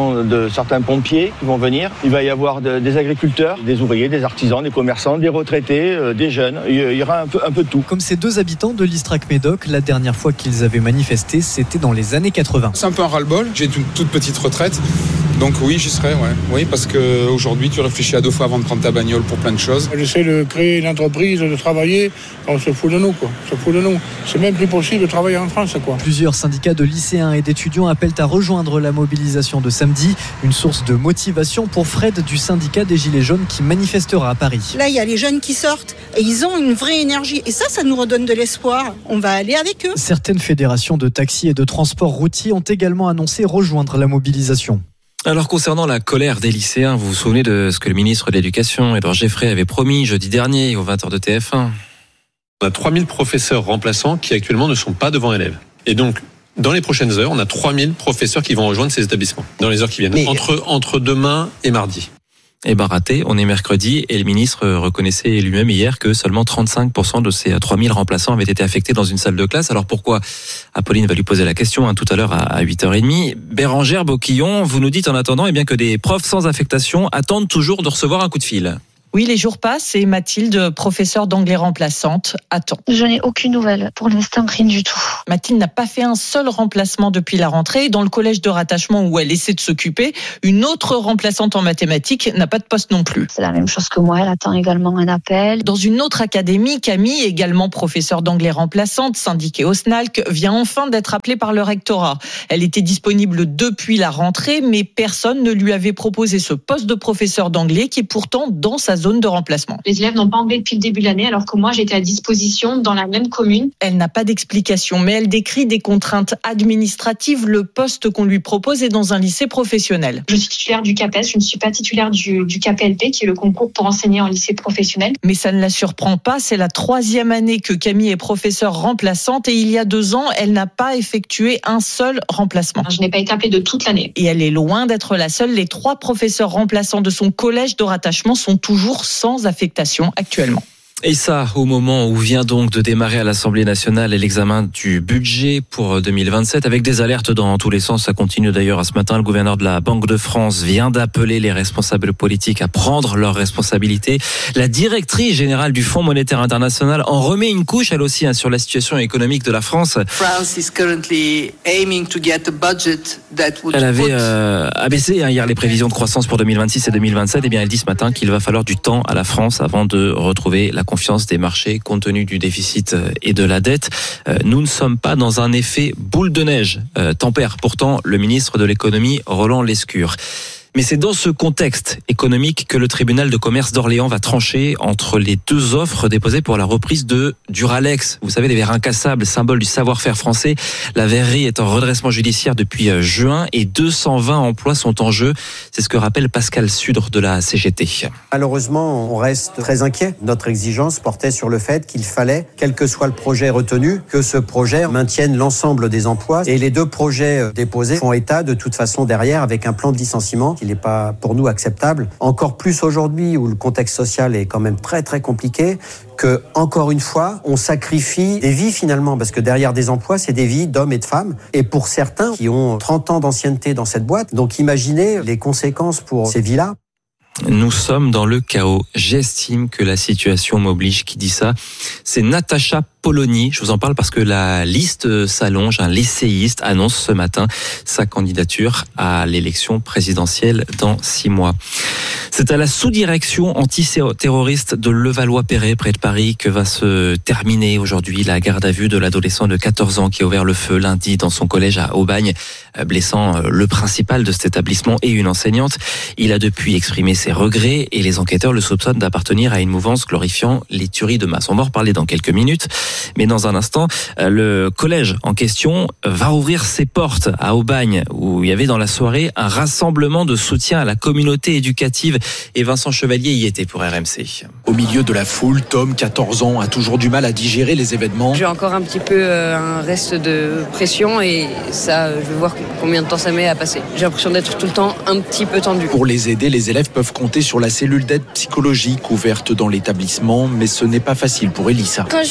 participation de certains pompiers qui vont venir. Il va y avoir de, des agriculteurs, des ouvriers, des artisans, des commerçants, des retraités, euh, des jeunes. Il y aura un peu, un peu de tout. Comme ces deux habitants de l'Istrac-Médoc, la dernière fois qu'ils avaient manifesté, c'était dans les années quatre-vingts. C'est un peu un ras-le-bol. J'ai une toute petite retraite. Donc oui, j'y serai, ouais. Oui, parce qu'aujourd'hui, tu réfléchis à deux fois avant de prendre ta bagnole pour plein de choses. J'essaie de créer une entreprise, de travailler. On se fout de nous, quoi. On se fout de nous. C'est même plus possible de travailler en France, quoi. Plusieurs syndicats de lycéens et d'étudiants appellent à rejoindre la mobilisation de samedi. Une source de motivation pour Fred du syndicat des Gilets jaunes qui manifestera à Paris. Là, il y a les jeunes qui sortent et ils ont une vraie énergie. Et ça, ça nous redonne de l'espoir. On va aller avec eux. Certaines fédérations de taxis et de transport routier ont également annoncé rejoindre la mobilisation. Alors concernant la colère des lycéens, vous vous souvenez de ce que le ministre de l'Éducation, Édouard Geffray, avait promis jeudi dernier aux vingt heures de T F un. On a trois mille professeurs remplaçants qui actuellement ne sont pas devant élèves. Et donc, dans les prochaines heures, on a trois mille professeurs qui vont rejoindre ces établissements dans les heures qui viennent, Mais... entre, entre demain et mardi. Eh ben raté, on est mercredi et le ministre reconnaissait lui-même hier que seulement trente-cinq pour cent de ces trois mille remplaçants avaient été affectés dans une salle de classe. Alors pourquoi ? Apolline va lui poser la question hein, tout à l'heure à huit heures trente. Bérangère Boquillon, vous nous dites en attendant eh bien, que des profs sans affectation attendent toujours de recevoir un coup de fil. Oui, les jours passent et Mathilde, professeure d'anglais remplaçante, attend. Je n'ai aucune nouvelle. Pour l'instant, rien du tout. Mathilde n'a pas fait un seul remplacement depuis la rentrée. Dans le collège de rattachement où elle essaie de s'occuper, une autre remplaçante en mathématiques n'a pas de poste non plus. C'est la même chose que moi, elle attend également un appel. Dans une autre académie, Camille, également professeure d'anglais remplaçante, syndiquée au S N A L C, vient enfin d'être appelée par le rectorat. Elle était disponible depuis la rentrée, mais personne ne lui avait proposé ce poste de professeur d'anglais qui est pourtant dans sa zone de remplacement. Les élèves n'ont pas anglais depuis le début de l'année, alors que moi j'étais à disposition dans la même commune. Elle n'a pas d'explication, mais elle décrit des contraintes administratives. Le poste qu'on lui propose est dans un lycée professionnel. Je suis titulaire du CAPES, je ne suis pas titulaire du, du K P L P, qui est le concours pour enseigner en lycée professionnel. Mais ça ne la surprend pas, c'est la troisième année que Camille est professeure remplaçante et il y a deux ans, elle n'a pas effectué un seul remplacement. Je n'ai pas été appelée de toute l'année. Et elle est loin d'être la seule. Les trois professeurs remplaçants de son collège de rattachement sont toujours sans affectation actuellement. Et ça, au moment où vient donc de démarrer à l'Assemblée nationale l'examen du budget pour deux mille vingt-sept, avec des alertes dans tous les sens. Ça continue d'ailleurs ce matin. Le gouverneur de la Banque de France vient d'appeler les responsables politiques à prendre leurs responsabilités. La directrice générale du Fonds monétaire international en remet une couche, elle aussi, hein, sur la situation économique de la France. France is currently aiming to get a budget that would elle avait euh, abaissé hein, hier les prévisions de croissance pour deux mille vingt-six et deux mille vingt-sept. Et bien, elle dit ce matin qu'il va falloir du temps à la France avant de retrouver la confiance des marchés compte tenu du déficit et de la dette. Nous ne sommes pas dans un effet boule de neige, euh, tempère pourtant le ministre de l'économie Roland Lescure. Mais c'est dans ce contexte économique que le tribunal de commerce d'Orléans va trancher entre les deux offres déposées pour la reprise de Duralex. Vous savez, les verres incassables, symbole du savoir-faire français. La verrerie est en redressement judiciaire depuis juin et deux cent vingt emplois sont en jeu. C'est ce que rappelle Pascal Sudre de la C G T. Malheureusement, on reste très inquiet. Notre exigence portait sur le fait qu'il fallait, quel que soit le projet retenu, que ce projet maintienne l'ensemble des emplois. Et les deux projets déposés font état de toute façon derrière avec un plan de licenciement qui n'est pas pour nous acceptable. Encore plus aujourd'hui où le contexte social est quand même très très compliqué, que encore une fois, on sacrifie des vies finalement, parce que derrière des emplois, c'est des vies d'hommes et de femmes. Et pour certains qui ont trente ans d'ancienneté dans cette boîte, donc imaginez les conséquences pour ces vies-là. Nous sommes dans le chaos. J'estime que la situation m'oblige. Qui dit ça ? C'est Natacha Polony. Je vous en parle parce que la liste s'allonge. Un l'essayiste annonce ce matin sa candidature à l'élection présidentielle dans six mois. C'est à la sous-direction antiterroriste de Levallois-Perret, près de Paris, que va se terminer aujourd'hui la garde à vue de l'adolescent de quatorze ans qui a ouvert le feu lundi dans son collège à Aubagne, blessant le principal de cet établissement et une enseignante. Il a depuis exprimé ses regrets et les enquêteurs le soupçonnent d'appartenir à une mouvance glorifiant les tueries de masse. On va en reparler dans quelques minutes, mais dans un instant, le collège en question va ouvrir ses portes à Aubagne, où il y avait dans la soirée un rassemblement de soutien à la communauté éducative. Et Vincent Chevalier y était pour R M C. Au milieu de la foule, Tom, quatorze ans, a toujours du mal à digérer les événements. J'ai encore un petit peu euh, un reste de pression et ça, je vais voir combien de temps ça met à passer. J'ai l'impression d'être tout le temps un petit peu tendu. Pour les aider, les élèves peuvent compter sur la cellule d'aide psychologique ouverte dans l'établissement, mais ce n'est pas facile pour Elissa. Quand je retourne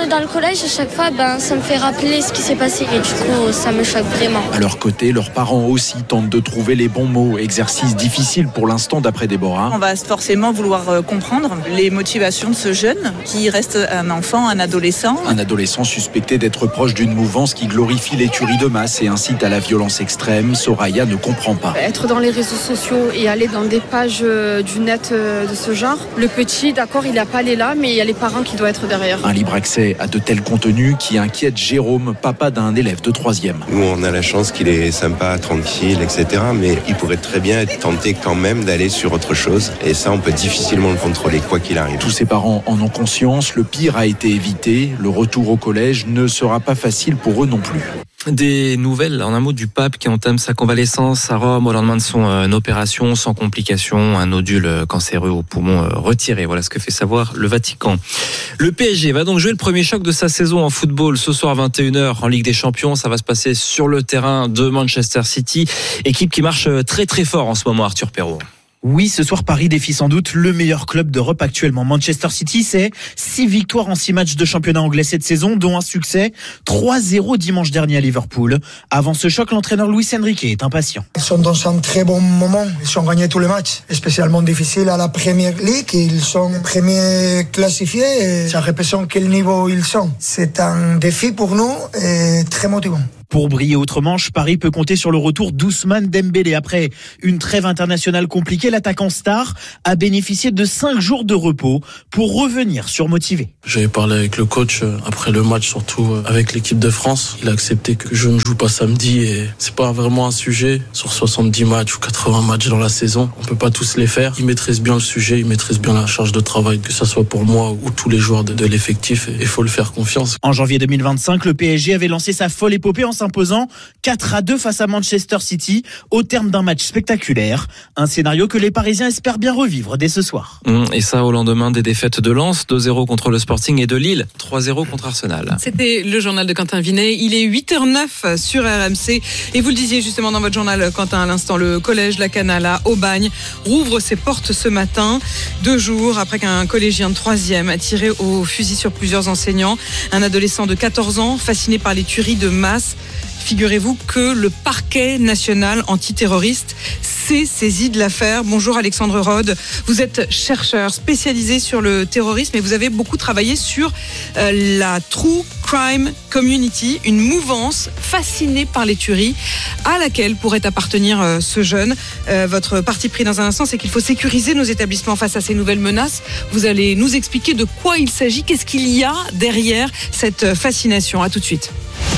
est dans le collège, à chaque fois, ben, ça me fait rappeler ce qui s'est passé et du coup, ça me choque vraiment. À leur côté, leurs parents aussi tentent de trouver les bons mots. Exercice difficile pour l'instant d'après Déborah. On va forcément vouloir comprendre les motivations de ce jeune qui reste un enfant, un adolescent. Un adolescent suspecté d'être proche d'une mouvance qui glorifie les tueries de masse et incite à la violence extrême. Soraya ne comprend pas. Être dans les réseaux sociaux et aller dans des pages du net de ce genre, le petit, d'accord, il n'a pas aller là, mais il y a les parents qui doivent être derrière. Un libre accès à de tels contenus qui inquiète Jérôme, papa d'un élève de troisième. Nous, on a la chance qu'il est sympa, tranquille, et cetera. Mais il pourrait très bien être tenté quand même d'aller sur autre chose. Et ça, on peut difficilement le contrôler, quoi qu'il arrive. Tous ses parents en ont conscience. Le pire a été évité. Le retour au collège ne sera pas facile pour eux non plus. Des nouvelles, en un mot, du pape qui entame sa convalescence à Rome au lendemain de son euh, opération sans complications, un nodule cancéreux au poumon euh, retiré. Voilà ce que fait savoir le Vatican. Le P S G va donc jouer le premier choc de sa saison en football ce soir à vingt et une heures en Ligue des Champions. Ça va se passer sur le terrain de Manchester City, équipe qui marche très très fort en ce moment, Arthur Perrault. Oui, ce soir, Paris défie sans doute le meilleur club d'Europe actuellement. Manchester City, c'est six victoires en six matchs de championnat anglais cette saison, dont un succès, trois zéro dimanche dernier à Liverpool. Avant ce choc, l'entraîneur Luis Enrique est impatient. Ils sont dans un très bon moment. Ils ont gagné tous les matchs, spécialement difficiles à la Premier League. Ils sont premiers classifiés et ça représente quel niveau ils sont. C'est un défi pour nous et très motivant. Pour briller outre-Manche, Paris peut compter sur le retour d'Ousmane Dembélé. Après une trêve internationale compliquée, l'attaquant star a bénéficié de cinq jours de repos pour revenir surmotivé. J'avais parlé avec le coach après le match, surtout avec l'équipe de France. Il a accepté que je ne joue pas samedi et c'est pas vraiment un sujet. Sur soixante-dix matchs ou quatre-vingts matchs dans la saison, on peut pas tous les faire. Il maîtrise bien le sujet, il maîtrise bien la charge de travail, que ça soit pour moi ou tous les joueurs de, de l'effectif. Il faut le faire confiance. En janvier deux mille vingt-cinq, le P S G avait lancé sa folle épopée en s'imposant quatre à deux face à Manchester City au terme d'un match spectaculaire. Un scénario que les Parisiens espèrent bien revivre dès ce soir. Et ça au lendemain des défaites de Lens, deux zéro contre le Sporting et de Lille, trois zéro contre Arsenal. C'était le journal de Quentin Vinet. Il est huit heures neuf sur R M C. Et vous le disiez justement dans votre journal, Quentin, à l'instant, le collège La Canale à Aubagne rouvre ses portes ce matin, deux jours après qu'un collégien de troisième a tiré au fusil sur plusieurs enseignants. Un adolescent de quatorze ans, fasciné par les tueries de masse. Figurez-vous que le parquet national antiterroriste s'est saisi de l'affaire. Bonjour Alexandre Rode, vous êtes chercheur spécialisé sur le terrorisme et vous avez beaucoup travaillé sur euh, la True Crime Community, une mouvance fascinée par les tueries à laquelle pourrait appartenir euh, ce jeune. Euh, votre parti pris dans un instant, c'est qu'il faut sécuriser nos établissements face à ces nouvelles menaces. Vous allez nous expliquer de quoi il s'agit, qu'est-ce qu'il y a derrière cette fascination. À tout de suite.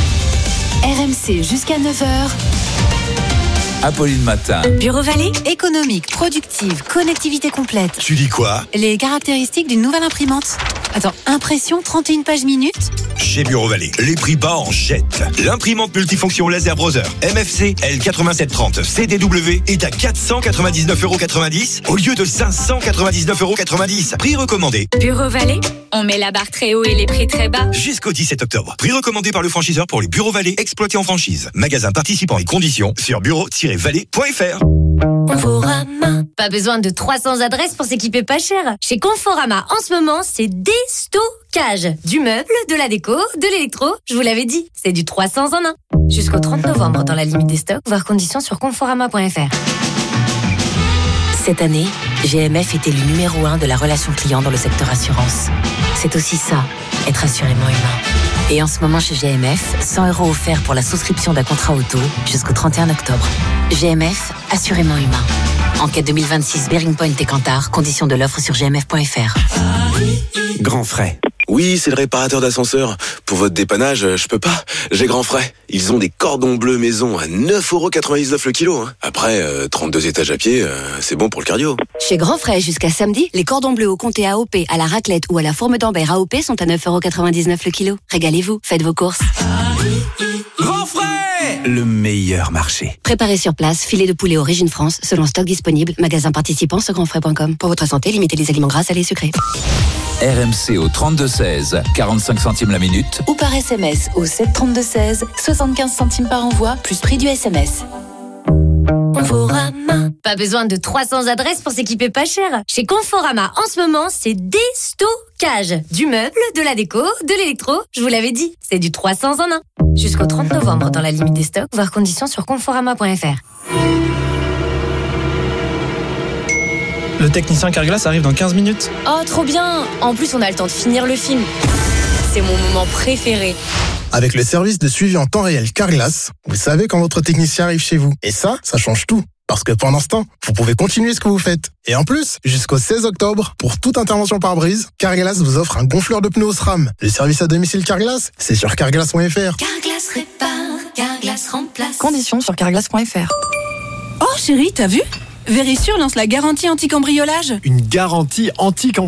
R M C jusqu'à neuf heures. Apolline Matin. Bureau Vallée, économique, productive, connectivité complète. Tu dis quoi? Les caractéristiques d'une nouvelle imprimante. Attends, impression trente et une pages minutes? Chez Bureau Vallée, les prix bas en jette. L'imprimante multifonction laser browser M F C L quatre-vingt-sept trente C D W est à quatre cent quatre-vingt-dix-neuf euros quatre-vingt-dix au lieu de cinq cent quatre-vingt-dix-neuf euros quatre-vingt-dix. Prix recommandé. Bureau Vallée, on met la barre très haut et les prix très bas. Jusqu'au dix-sept octobre. Prix recommandé par le franchiseur pour les Bureau Vallée exploités en franchise. Magasin participant et conditions sur bureau tiret vallée point f r. Conforama. Pas besoin de trois cents adresses pour s'équiper pas cher. Chez Conforama, en ce moment, c'est déstockage. Du meuble, de la déco, de l'électro. Je vous l'avais dit, c'est du trois cents en un. Jusqu'au trente novembre dans la limite des stocks, voir conditions sur conforama point f r. Cette année, G M F était le numéro un de la relation client dans le secteur assurance. C'est aussi ça, être assurément humain. Et en ce moment chez G M F, cent euros offerts pour la souscription d'un contrat auto jusqu'au trente et un octobre. G M F, assurément humain. Enquête deux mille vingt-six, Bearing Point et Kantar. Conditions de l'offre sur g m f point f r. Grand Frais. Oui, c'est le réparateur d'ascenseur. Pour votre dépannage, je peux pas. J'ai Grand Frais. Ils ont des cordons bleus maison à neuf euros quatre-vingt-dix-neuf le kilo. Hein. Après, euh, trente-deux étages à pied, euh, c'est bon pour le cardio. Chez Grand Frais, jusqu'à samedi, les cordons bleus au comté A O P, à la raclette ou à la fourme d'Ambert A O P sont à neuf euros quatre-vingt-dix-neuf le kilo. Régalez-vous, faites vos courses. Grand Frais, le meilleur marché. Préparez sur place, filet de poulet Origine France, selon stock disponible. Magasin participant sur grand frais point com. Pour votre santé, limitez les aliments gras, salés et sucrés. R M C au trente-deux seize, quarante-cinq centimes la minute. Ou par S M S au sept trente-deux seize, soixante-quinze centimes par envoi, plus prix du S M S. Conforama. Pas besoin de trois cents adresses pour s'équiper pas cher. Chez Conforama, en ce moment, c'est déstockage. Du meuble, de la déco, de l'électro. Je vous l'avais dit, c'est du trois cents en un. Jusqu'au trente novembre dans la limite des stocks, voir conditions sur conforama point f r. Le technicien Carglass arrive dans quinze minutes. Oh, trop bien! En plus, on a le temps de finir le film. C'est mon moment préféré. Avec le service de suivi en temps réel Carglass, vous savez quand votre technicien arrive chez vous. Et ça, ça change tout. Parce que pendant ce temps, vous pouvez continuer ce que vous faites. Et en plus, jusqu'au seize octobre, pour toute intervention pare-brise, Carglass vous offre un gonfleur de pneus au SRAM. Le service à domicile Carglass, c'est sur carglass point f r. Carglass répare, Carglass remplace. Conditions sur carglass point f r. Oh chérie, t'as vu ? Vérissure lance la garantie anti-cambriolage. Une garantie anti-cambriolage ?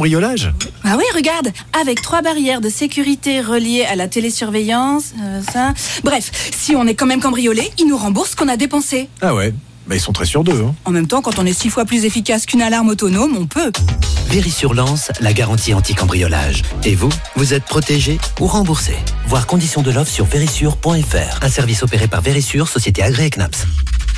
Ah oui, regarde, avec trois barrières de sécurité reliées à la télésurveillance, euh, ça... Bref, si on est quand même cambriolé, ils nous remboursent ce qu'on a dépensé. Ah ouais, bah ils sont très sûrs d'eux. Hein. En même temps, quand on est six fois plus efficace qu'une alarme autonome, on peut. Vérissure lance la garantie anti-cambriolage. Et vous, vous êtes protégé ou remboursé. Voir conditions de l'offre sur vérissure point f r. Un service opéré par Vérissure, société agréée C N A P S.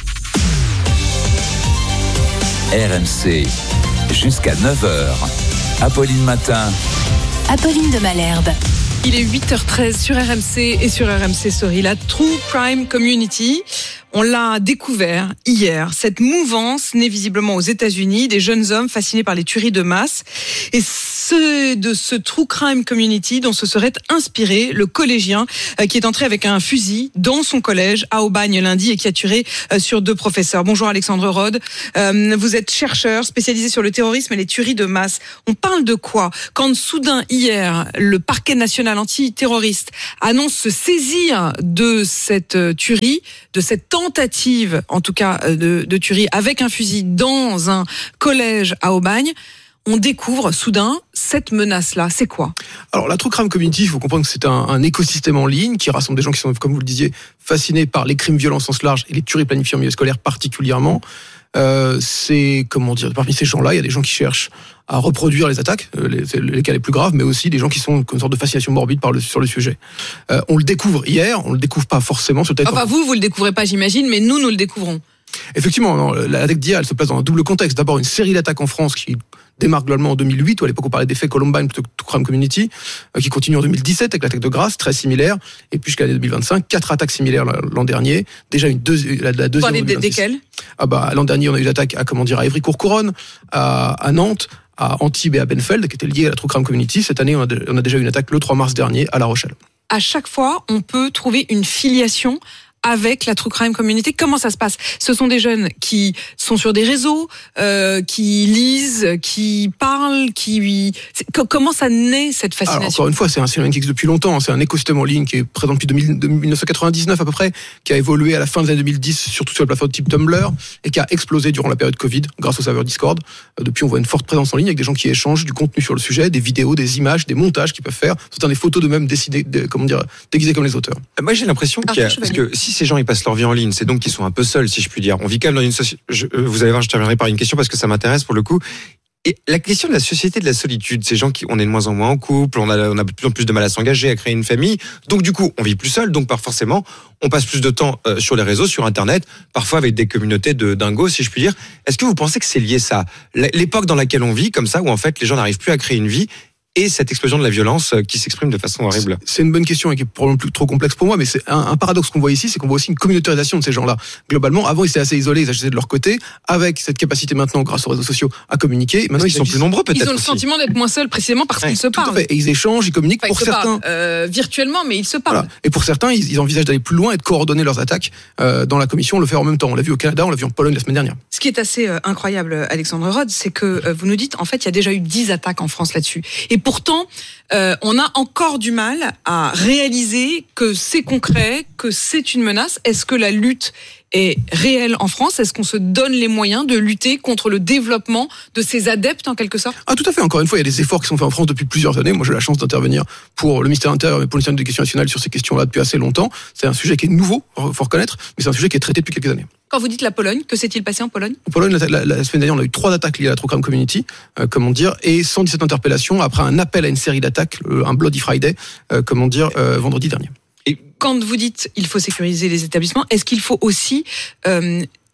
R M C, jusqu'à neuf heures. Apolline Matin. Apolline de Malherbe. Il est huit heures treize sur R M C et sur R M C Story, la True Crime Community. On l'a découvert hier. Cette mouvance née visiblement aux États-Unis, des jeunes hommes fascinés par les tueries de masse. Et c'est de ce True Crime Community dont se serait inspiré le collégien qui est entré avec un fusil dans son collège à Aubagne lundi et qui a tué sur deux professeurs. Bonjour Alexandre Rode. Euh, vous êtes chercheur spécialisé sur le terrorisme et les tueries de masse. On parle de quoi quand soudain hier le parquet national antiterroriste annonce se saisir de cette tuerie, de cette tentative, en tout cas, de, de tuerie avec un fusil dans un collège à Aubagne, on découvre soudain cette menace-là. C'est quoi ? Alors, la True Crime Community, il faut comprendre que c'est un, un écosystème en ligne qui rassemble des gens qui sont, comme vous le disiez, fascinés par les crimes violents au sens large et les tueries planifiées en milieu scolaire particulièrement. Euh, c'est, comment dire, parmi ces gens-là, il y a des gens qui cherchent à reproduire les attaques, les, les cas les plus graves, mais aussi des gens qui sont comme une sorte de fascination morbide par le, sur le sujet. Euh, on le découvre hier, on le découvre pas forcément sur le Enfin, vous, vous le découvrez pas, j'imagine, mais nous, nous le découvrons. Effectivement, non, l'attaque d'hier, elle se place dans un double contexte. D'abord, une série d'attaques en France qui démarre globalement en deux mille huit, où à l'époque on parlait d'effet Columbine plutôt que True Crime Community, euh, qui continue en deux mille dix-sept avec l'attaque de Grasse, très similaire, et puis jusqu'à l'année deux mille vingt-cinq, quatre attaques similaires l'an dernier, déjà une deuxi- la, la deuxième. Vous parlez desquelles ? Ah bah l'an dernier on a eu l'attaque à comment dire à Évry-Courcouronne, à, à Nantes, à Antibes et à Benfeld, qui étaient liées à la True Crime Community. Cette année on a, de, on a déjà eu une attaque le trois mars dernier à La Rochelle. À chaque fois, on peut trouver une filiation avec la True Crime Community. Comment ça se passe ? Ce sont des jeunes qui sont sur des réseaux, euh, qui lisent, qui parlent, qui... Comment ça naît, cette fascination ? Alors, encore une fois, c'est un phénomène qui existe depuis longtemps. C'est un écosystème en ligne qui est présent depuis mille neuf cent quatre-vingt-dix-neuf à peu près, qui a évolué à la fin des années deux mille dix, surtout sur la plateforme type Tumblr, et qui a explosé durant la période Covid, grâce au serveur Discord. Depuis, on voit une forte présence en ligne avec des gens qui échangent du contenu sur le sujet, des vidéos, des images, des montages qu'ils peuvent faire. C'est des photos d'eux-mêmes décidées, de, comment dire, déguisées comme les auteurs. Moi, j'ai l'impression qu'il y a... Parce que si ces gens ils passent leur vie en ligne, c'est donc qu'ils sont un peu seuls, si je puis dire. On vit quand même dans une société. Vous allez voir, je terminerai par une question parce que ça m'intéresse pour le coup. Et la question de la société de la solitude, ces gens qui, on est de moins en moins en couple, on a, on a de plus en plus de mal à s'engager, à créer une famille. Donc du coup, on vit plus seul, donc par forcément, on passe plus de temps euh, sur les réseaux, sur Internet, parfois avec des communautés de dingos, si je puis dire. Est-ce que vous pensez que c'est lié ça ? L'époque dans laquelle on vit, comme ça, où en fait les gens n'arrivent plus à créer une vie, et cette explosion de la violence qui s'exprime de façon horrible. C'est une bonne question et qui est probablement plus trop complexe pour moi, mais c'est un, un paradoxe qu'on voit ici, c'est qu'on voit aussi une communautarisation de ces gens-là. Globalement, avant ils étaient assez isolés, ils agissaient de leur côté, avec cette capacité maintenant, grâce aux réseaux sociaux, à communiquer. Maintenant ils, ils sont plus nombreux peut-être. Ils ont le sentiment d'être moins seuls précisément parce ouais, qu'ils se parlent. Tout à fait. Et ils échangent, ils communiquent. Enfin, pour ils certains, se parlent, euh, virtuellement, mais ils se parlent. Voilà. Et pour certains, ils, ils envisagent d'aller plus loin et de coordonner leurs attaques euh, dans la commission. On le fait en même temps. On l'a vu au Canada, on l'a vu en Pologne la semaine dernière. Ce qui est assez euh, incroyable, Alexandre Rode, c'est que euh, vous nous dites, en fait, il y a déjà eu dix attaques en France là-dessus. Et pourtant, euh, on a encore du mal à réaliser que c'est concret, que c'est une menace. Est-ce que la lutte est réelle en France ? Est-ce qu'on se donne les moyens de lutter contre le développement de ces adeptes en quelque sorte ? Ah, tout à fait. Encore une fois, il y a des efforts qui sont faits en France depuis plusieurs années. Moi, j'ai la chance d'intervenir pour le ministère intérieur et pour le ministère de l'Éducation nationale sur ces questions-là depuis assez longtemps. C'est un sujet qui est nouveau, faut reconnaître, mais c'est un sujet qui est traité depuis quelques années. Quand vous dites la Pologne, que s'est-il passé en Pologne ? En Pologne, la, la, la semaine dernière, on a eu trois attaques liées à la True Crime Community, euh, comment dire, et cent dix-sept interpellations après un appel à une série d'attaques, euh, un Bloody Friday, euh, comment dire, euh, vendredi dernier. Et quand vous dites il faut sécuriser les établissements, est-ce qu'il faut aussi euh,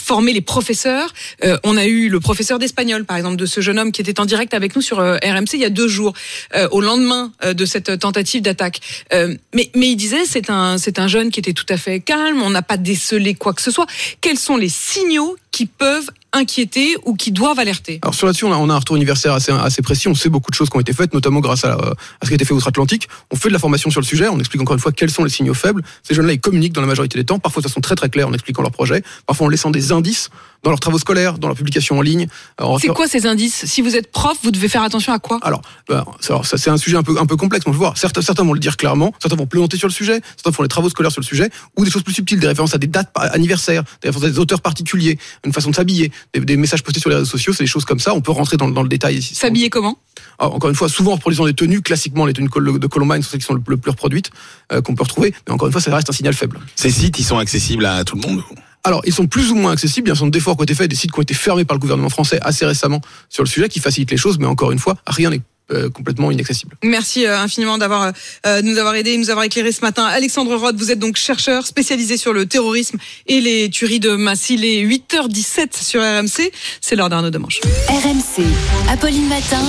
former les professeurs. Euh, on a eu le professeur d'espagnol, par exemple, de ce jeune homme qui était en direct avec nous sur euh, R M C il y a deux jours, euh, au lendemain euh, de cette tentative d'attaque. Euh, mais, mais il disait, c'est un, c'est un jeune qui était tout à fait calme, on n'a pas décelé quoi que ce soit. Quels sont les signaux qui peuvent inquiéter ou qui doivent alerter? Alors sur là-dessus, on a, on a un retour universitaire assez, assez précis. On sait beaucoup de choses qui ont été faites, notamment grâce à, à ce qui a été fait outre-Atlantique. On fait de la formation sur le sujet. On explique encore une fois quels sont les signaux faibles. Ces jeunes-là, ils communiquent dans la majorité des temps, parfois de façon très très claire en expliquant leur projet, parfois en laissant des indices dans leurs travaux scolaires, dans leurs publications en ligne. Alors, c'est quoi ces indices? Si vous êtes prof, vous devez faire attention à quoi? Alors, ben, alors ça, c'est un sujet un peu, un peu complexe, on peut voir. Certains, certains vont le dire clairement, certains vont plaisanter sur le sujet, certains font les travaux scolaires sur le sujet, ou des choses plus subtiles, des références à des dates anniversaires, des références à des auteurs particuliers, une façon de s'habiller, des, des messages postés sur les réseaux sociaux, c'est des choses comme ça. On peut rentrer dans, dans le détail ici. S'habiller comment? Alors, encore une fois, souvent en reproduisant des tenues, classiquement les tenues de Columbine sont celles qui sont le, le plus reproduites, euh, qu'on peut retrouver, mais encore une fois, ça reste un signal faible. Ces sites, ils sont accessibles à tout le monde? Alors, ils sont plus ou moins accessibles. Il y a un certain nombre d'efforts qui ont été faits, des sites qui ont été fermés par le gouvernement français assez récemment sur le sujet, qui facilitent les choses, mais encore une fois, rien n'est euh, complètement inaccessible. Merci euh, infiniment d'avoir euh, nous avoir aidé, nous avoir éclairé ce matin. Alexandre Roth, vous êtes donc chercheur spécialisé sur le terrorisme et les tueries de masse. Il est huit heures dix-sept sur R M C. C'est l'heure d'Arnaud Demanche. R M C, Apolline Matin.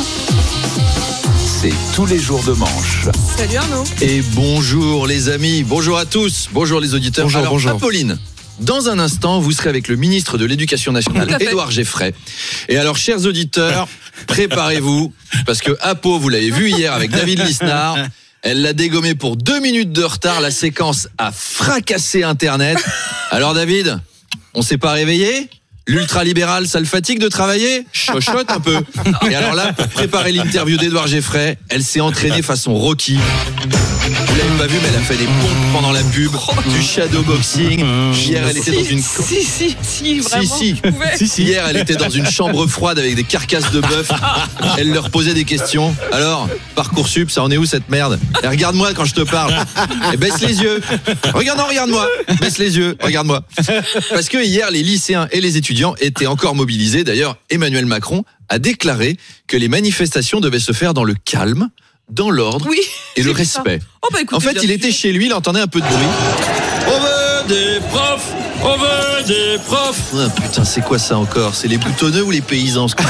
C'est tous les jours de manche. Salut Arnaud. Et bonjour les amis, bonjour à tous, bonjour les auditeurs. Bonjour, Alors, bonjour. Apolline, dans un instant, vous serez avec le ministre de l'Éducation nationale, Édouard Geffray. Et alors, chers auditeurs, préparez-vous, parce que Apo, vous l'avez vu hier avec David Lisnard, elle l'a dégommé pour deux minutes de retard, la séquence a fracassé Internet. Alors David, on s'est pas réveillé ? L'ultralibéral, ça le fatigue de travailler ? Chochote un peu. Et alors là, pour préparer l'interview d'Édouard Geffray, elle s'est entraînée façon Rocky. Vous l'avez pas vu, mais elle a fait des pompes pendant la pub, du shadowboxing. Hier, elle était dans une... Si, si, si, vraiment. Si, si. si, Hier, elle était dans une chambre froide avec des carcasses de bœuf. Elle leur posait des questions. Alors, Parcoursup, ça en est où cette merde ? Et regarde-moi quand je te parle. Et baisse les yeux. Regarde, non, regarde-moi. Baisse les yeux, regarde-moi. Parce que hier, les lycéens et les étudiants étaient encore mobilisés. D'ailleurs, Emmanuel Macron a déclaré que les manifestations devaient se faire dans le calme, dans l'ordre oui, et le respect. Oh bah écoutez, en fait, il était chez lui, il entendait un peu de bruit. On veut des profs, on veut des profs. Ah, putain, c'est quoi ça encore ? C'est les boutonneux ou les paysans ? De toute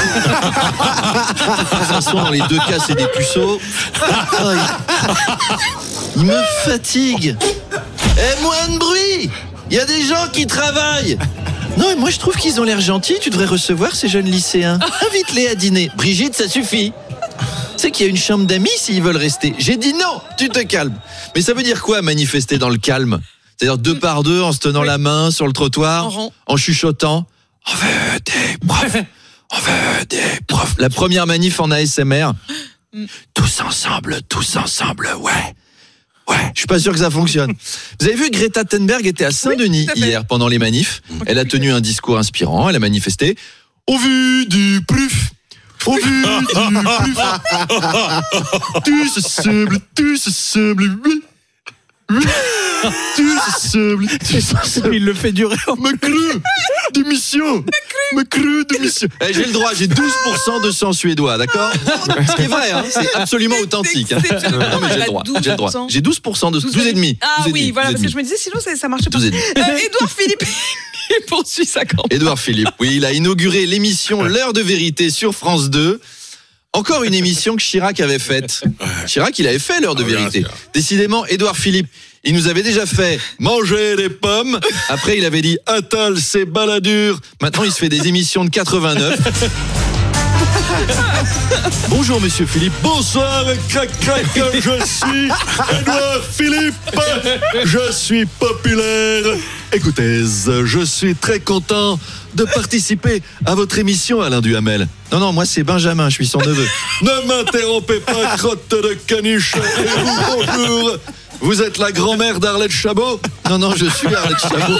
façon, dans les deux cas, c'est des puceaux. Ah, il... il me fatigue. Eh, moins de bruit ! Il y a des gens qui travaillent. Non, mais moi je trouve qu'ils ont l'air gentils. Tu devrais recevoir ces jeunes lycéens. Invite-les à dîner. Brigitte, ça suffit. C'est qu'il y a une chambre d'amis s'ils veulent rester. J'ai dit non, tu te calmes. Mais ça veut dire quoi manifester dans le calme ? C'est-à-dire deux par deux en se tenant oui. la main sur le trottoir, en, en chuchotant. On veut des profs, on veut des profs. La première manif en A S M R. Tous ensemble, tous ensemble, ouais. Ouais, je suis pas sûr que ça fonctionne. Vous avez vu, Greta Thunberg était à Saint-Denis oui, hier pendant les manifs. Elle a tenu un discours inspirant, elle a manifesté. On veut du pruf. On veut du pruf. Tous ensemble, tous ensemble, oui. Oui. Tous ensemble, tous ensemble. Il le fait durer. Macron, démission. Macron, démission. Eh, j'ai le droit, j'ai douze pour cent de sang suédois, d'accord ? Ce qui est vrai, hein, c'est absolument authentique. Hein. Non, mais j'ai le droit, j'ai le droit. J'ai douze pour cent de douze virgule cinq. Ah oui, voilà, parce que je me disais, sinon ça, ça marchait pas. Euh, Édouard Philippe, il poursuit sa campagne. Édouard Philippe, oui, il a inauguré l'émission L'heure de vérité sur France deux. Encore une émission que Chirac avait faite. Chirac, il avait fait L'heure de vérité. Décidément, Édouard Philippe, il nous avait déjà fait manger des pommes. Après, il avait dit Attal, c'est baladur. Maintenant, il se fait des émissions de quatre-vingt-neuf. Bonjour, monsieur Philippe. Bonsoir, crac, crac, je suis Édouard Philippe. Je suis populaire. Écoutez, je suis très content de participer à votre émission, Alain Duhamel. Non, non, moi c'est Benjamin, je suis son neveu. Ne m'interrompez pas, crotte de caniche. Et vous, bonjour. Vous êtes la grand-mère d'Arlette Chabot ? Non, non, je suis Arlette Chabot.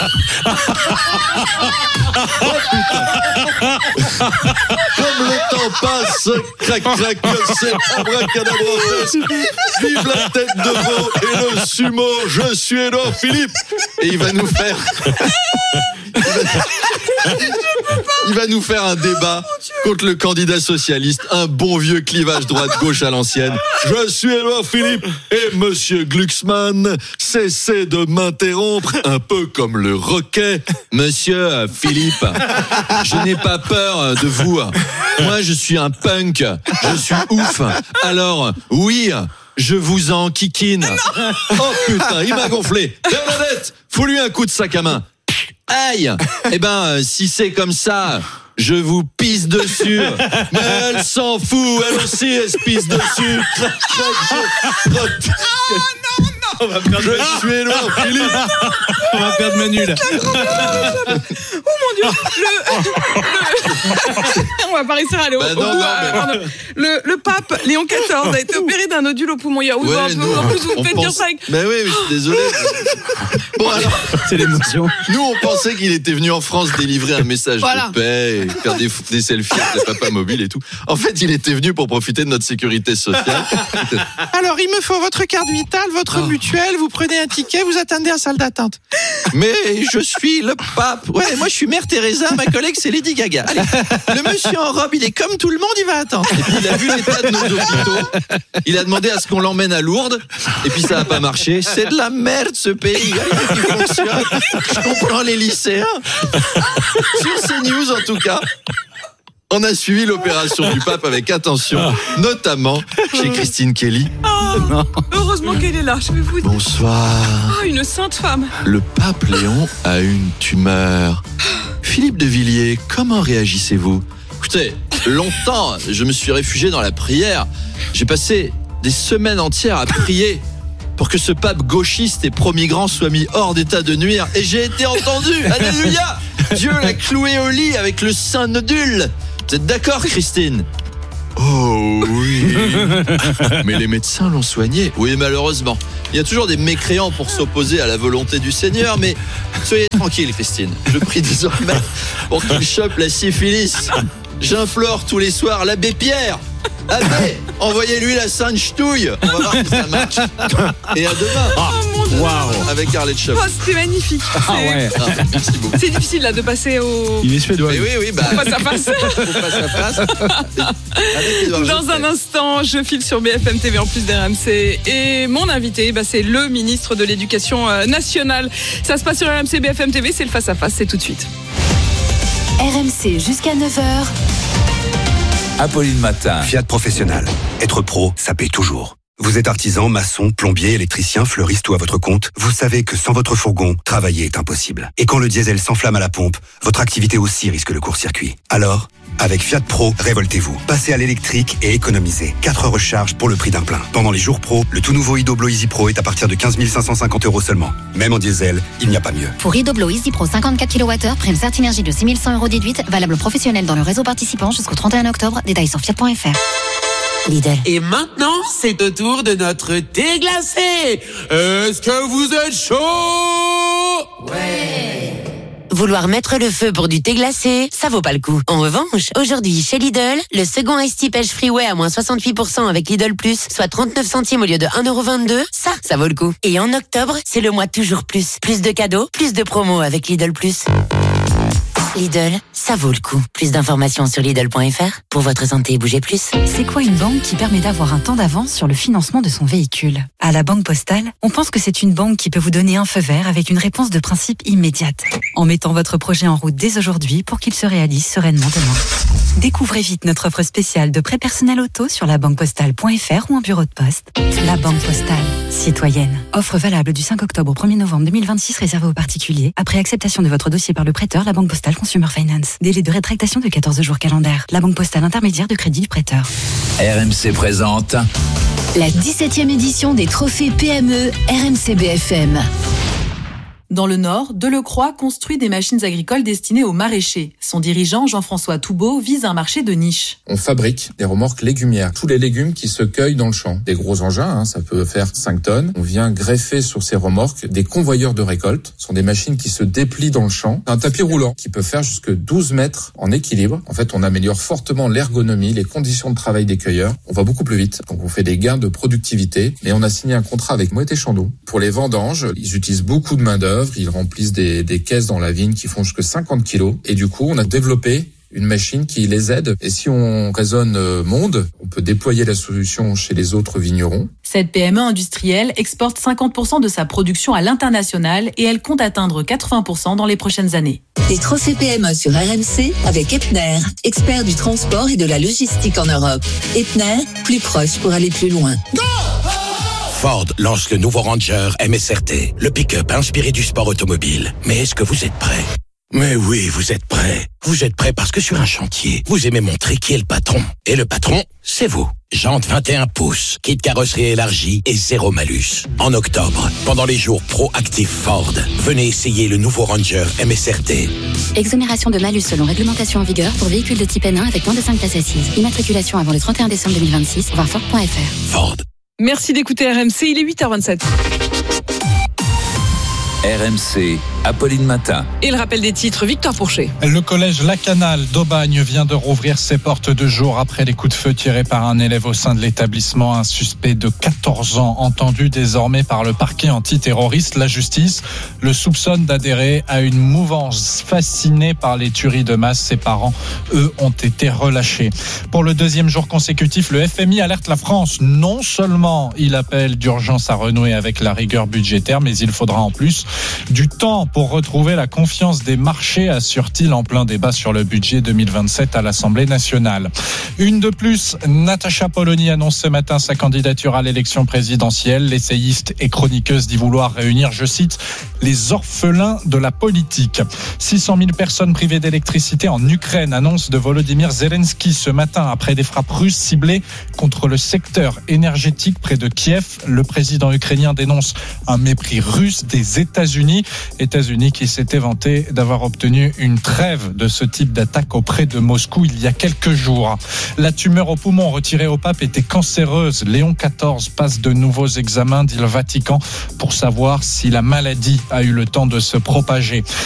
Oh putain. Comme le temps passe, crac, crac, c'est abracadabrantesque. Vive la tête de veau et le sumo, je suis Édouard Philippe. Et il va nous faire... Il va... il va nous faire un débat contre le candidat socialiste, un bon vieux clivage droite-gauche à l'ancienne. Je suis Édouard Philippe et Monsieur Glucksmann, cessez de m'interrompre, un peu comme le Roquet. Monsieur Philippe, je n'ai pas peur de vous. Moi, je suis un punk, je suis ouf. Alors, oui, je vous en kikine. Oh putain, il m'a gonflé. Bernadette, fous-lui un coup de sac à main. Aïe. Eh ben, si c'est comme ça, je vous pisse dessus. Mais elle s'en fout, elle aussi, elle se pisse dessus. Crac, crac, je... Oh non, non. On va perdre je suis Édouard Philippe. On va perdre Manu là. Oh mon Dieu. Le... le... On va pas réussir à aller au bah bout. Non, non, mais... le, le pape Léon quatorze a été opéré d'un nodule au poumon. Il y a... ouais, en nous, plus, vous me faites pense... dire ça avec... Mais oui, mais je suis désolé. Bon alors, c'est l'émotion. Nous, on pensait qu'il était venu en France délivrer un message voilà. de paix, et faire des, des selfies avec le papa mobile et tout. En fait, il était venu pour profiter de notre sécurité sociale. Alors, il me faut votre carte vitale, votre oh. mutuelle, vous prenez un ticket, vous attendez en salle d'attente. Mais je suis le pape. Ouais, moi je suis Mère Teresa, ma collègue c'est Lady Gaga. Allez, le monsieur en robe, il est comme tout le monde, il va attendre. Et puis il a vu l'état de nos hôpitaux. Il a demandé à ce qu'on l'emmène à Lourdes. Et puis ça n'a pas marché. C'est de la merde ce pays. Rien qui fonctionne. Je comprends les lycéens. Sur CNews en tout cas. On a suivi l'opération du pape avec attention, notamment chez Christine Kelly. Oh, heureusement qu'elle est là, je vais vous dire. Bonsoir. Oh, une sainte femme. Le pape Léon a une tumeur. Philippe de Villiers, comment réagissez-vous? Écoutez, longtemps, je me suis réfugié dans la prière. J'ai passé des semaines entières à prier pour que ce pape gauchiste et pro-migrant soit mis hors d'état de nuire. Et j'ai été entendu. Alléluia. Dieu l'a cloué au lit avec le saint nodule. Vous êtes d'accord, Christine? Oh oui. Mais les médecins l'ont soigné. Oui, malheureusement. Il y a toujours des mécréants pour s'opposer à la volonté du Seigneur, mais soyez tranquille, Christine. Je prie désormais pour qu'il chope la syphilis. J'implore tous les soirs l'abbé Pierre. Abbé, envoyez-lui la sainte ch'touille. On va voir si ça marche. Et à demain. Oh mon Dieu. Wow. Avec Arlette Chop. Oh, c'était magnifique. Ah ouais. Ah, merci beaucoup. C'est difficile là de passer au. Il est suédois. Mais oui, oui, bah. Face à face. Face à face. Avec Edouard Dans Geoffrey. un instant, je file sur B F M T V en plus d'R M C. Et mon invité, bah, c'est le ministre de l'Éducation nationale. Ça se passe sur R M C B F M T V, c'est le face à face, c'est tout de suite. R M C jusqu'à neuf heures. Apolline Matin. Fiat Professionnel. Être pro, ça paie toujours. Vous êtes artisan, maçon, plombier, électricien, fleuriste ou à votre compte, vous savez que sans votre fourgon, travailler est impossible. Et quand le diesel s'enflamme à la pompe, votre activité aussi risque le court-circuit. Alors, avec Fiat Pro, révoltez-vous. Passez à l'électrique et économisez. quatre heures recharge pour le prix d'un plein. Pendant les jours pro, le tout nouveau Idoblo Easy Pro est à partir de quinze mille cinq cent cinquante euros seulement. Même en diesel, il n'y a pas mieux. Pour Idoblo Easy Pro cinquante-quatre kilowattheures, prime Certinergie de six mille cent euros déduite, valable professionnel dans le réseau participant jusqu'au trente et un octobre. Détails sur fiat point f r. Lidl. Et maintenant, c'est au tour de notre thé glacé. Est-ce que vous êtes chaud? Ouais. Vouloir mettre le feu pour du thé glacé, ça vaut pas le coup. En revanche, aujourd'hui, chez Lidl, le second Ice Tea Pêche Freeway à moins soixante-huit pour cent avec Lidl Plus, soit trente-neuf centimes au lieu de un euro vingt-deux, ça, ça vaut le coup. Et en octobre, c'est le mois toujours plus. Plus de cadeaux, plus de promos avec Lidl Plus. Lidl, ça vaut le coup. Plus d'informations sur Lidl point f r. Pour votre santé, bougez plus. C'est quoi une banque qui permet d'avoir un temps d'avance sur le financement de son véhicule? À la Banque Postale, on pense que c'est une banque qui peut vous donner un feu vert avec une réponse de principe immédiate, en mettant votre projet en route dès aujourd'hui pour qu'il se réalise sereinement demain. Découvrez vite notre offre spéciale de prêt personnel auto sur la banque postale point f r ou en bureau de poste. La Banque Postale, citoyenne. Offre valable du cinq octobre au premier novembre deux mille vingt-six, réservée aux particuliers. Après acceptation de votre dossier par le prêteur, la Banque Postale Consumer Finance. Délai de rétractation de quatorze jours calendaires. La Banque Postale intermédiaire de crédit du prêteur. R M C présente La dix-septième édition des trophées P M E R M C B F M. Dans le Nord, Delecroix construit des machines agricoles destinées aux maraîchers. Son dirigeant, Jean-François Toubeau, vise un marché de niche. On fabrique des remorques légumières. Tous les légumes qui se cueillent dans le champ. Des gros engins, hein, ça peut faire cinq tonnes. On vient greffer sur ces remorques des convoyeurs de récolte. Ce sont des machines qui se déplient dans le champ. Un tapis roulant qui peut faire jusque douze mètres en équilibre. En fait, on améliore fortement l'ergonomie, les conditions de travail des cueilleurs. On va beaucoup plus vite. Donc, on fait des gains de productivité. Et on a signé un contrat avec Moët et Chandon. Pour les vendanges, ils utilisent beaucoup de main-d'œuvre. Ils remplissent des, des caisses dans la vigne qui font jusque cinquante kilos. Et du coup, on a développé une machine qui les aide. Et si on raisonne monde, on peut déployer la solution chez les autres vignerons. Cette P M E industrielle exporte cinquante pour cent de sa production à l'international et elle compte atteindre quatre-vingts pour cent dans les prochaines années. Les trophées P M E sur R M C avec Epner, expert du transport et de la logistique en Europe. Epner, plus proche pour aller plus loin. Go! Ford lance le nouveau Ranger M S R T, le pick-up inspiré du sport automobile. Mais est-ce que vous êtes prêts ? Mais oui, vous êtes prêts. Vous êtes prêts parce que sur un chantier, vous aimez montrer qui est le patron. Et le patron, c'est vous. Jantes vingt et un pouces, kit carrosserie élargie et zéro malus. En octobre, pendant les jours Pro-Active Ford, venez essayer le nouveau Ranger M S R T. Exonération de malus selon réglementation en vigueur pour véhicules de type N un avec moins de cinq places assises. Immatriculation avant le trente et un décembre deux mille vingt-six, voir Ford point F R. Ford. Merci d'écouter R M C, il est huit heures vingt-sept. R M C, Apolline Matin. Et le rappel des titres, Victor Pourchet. Le collège Lacanal d'Aubagne vient de rouvrir ses portes deux jours après les coups de feu tirés par un élève au sein de l'établissement. Un suspect de quatorze ans, entendu désormais par le parquet antiterroriste. La justice le soupçonne d'adhérer à une mouvance fascinée par les tueries de masse. Ses parents, eux, ont été relâchés. Pour le deuxième jour consécutif, le F M I alerte la France. Non seulement il appelle d'urgence à renouer avec la rigueur budgétaire, mais il faudra en plus du temps pour retrouver la confiance des marchés, assure-t-il en plein débat sur le budget deux mille vingt-sept à l'Assemblée nationale. Une de plus, Natacha Polony annonce ce matin sa candidature à l'élection présidentielle. L'essayiste et chroniqueuse dit vouloir réunir, je cite, les orphelins de la politique. six cent mille personnes privées d'électricité en Ukraine, annonce de Volodymyr Zelensky ce matin après des frappes russes ciblées contre le secteur énergétique près de Kiev. Le président ukrainien dénonce un mépris russe des États-Unis. États-Unis qui s'étaient vantés d'avoir obtenu une trêve de ce type d'attaque auprès de Moscou il y a quelques jours. La tumeur au poumon retirée au pape était cancéreuse. Léon quatorze passe de nouveaux examens, dit le Vatican, pour savoir si la maladie a eu le temps de se propager.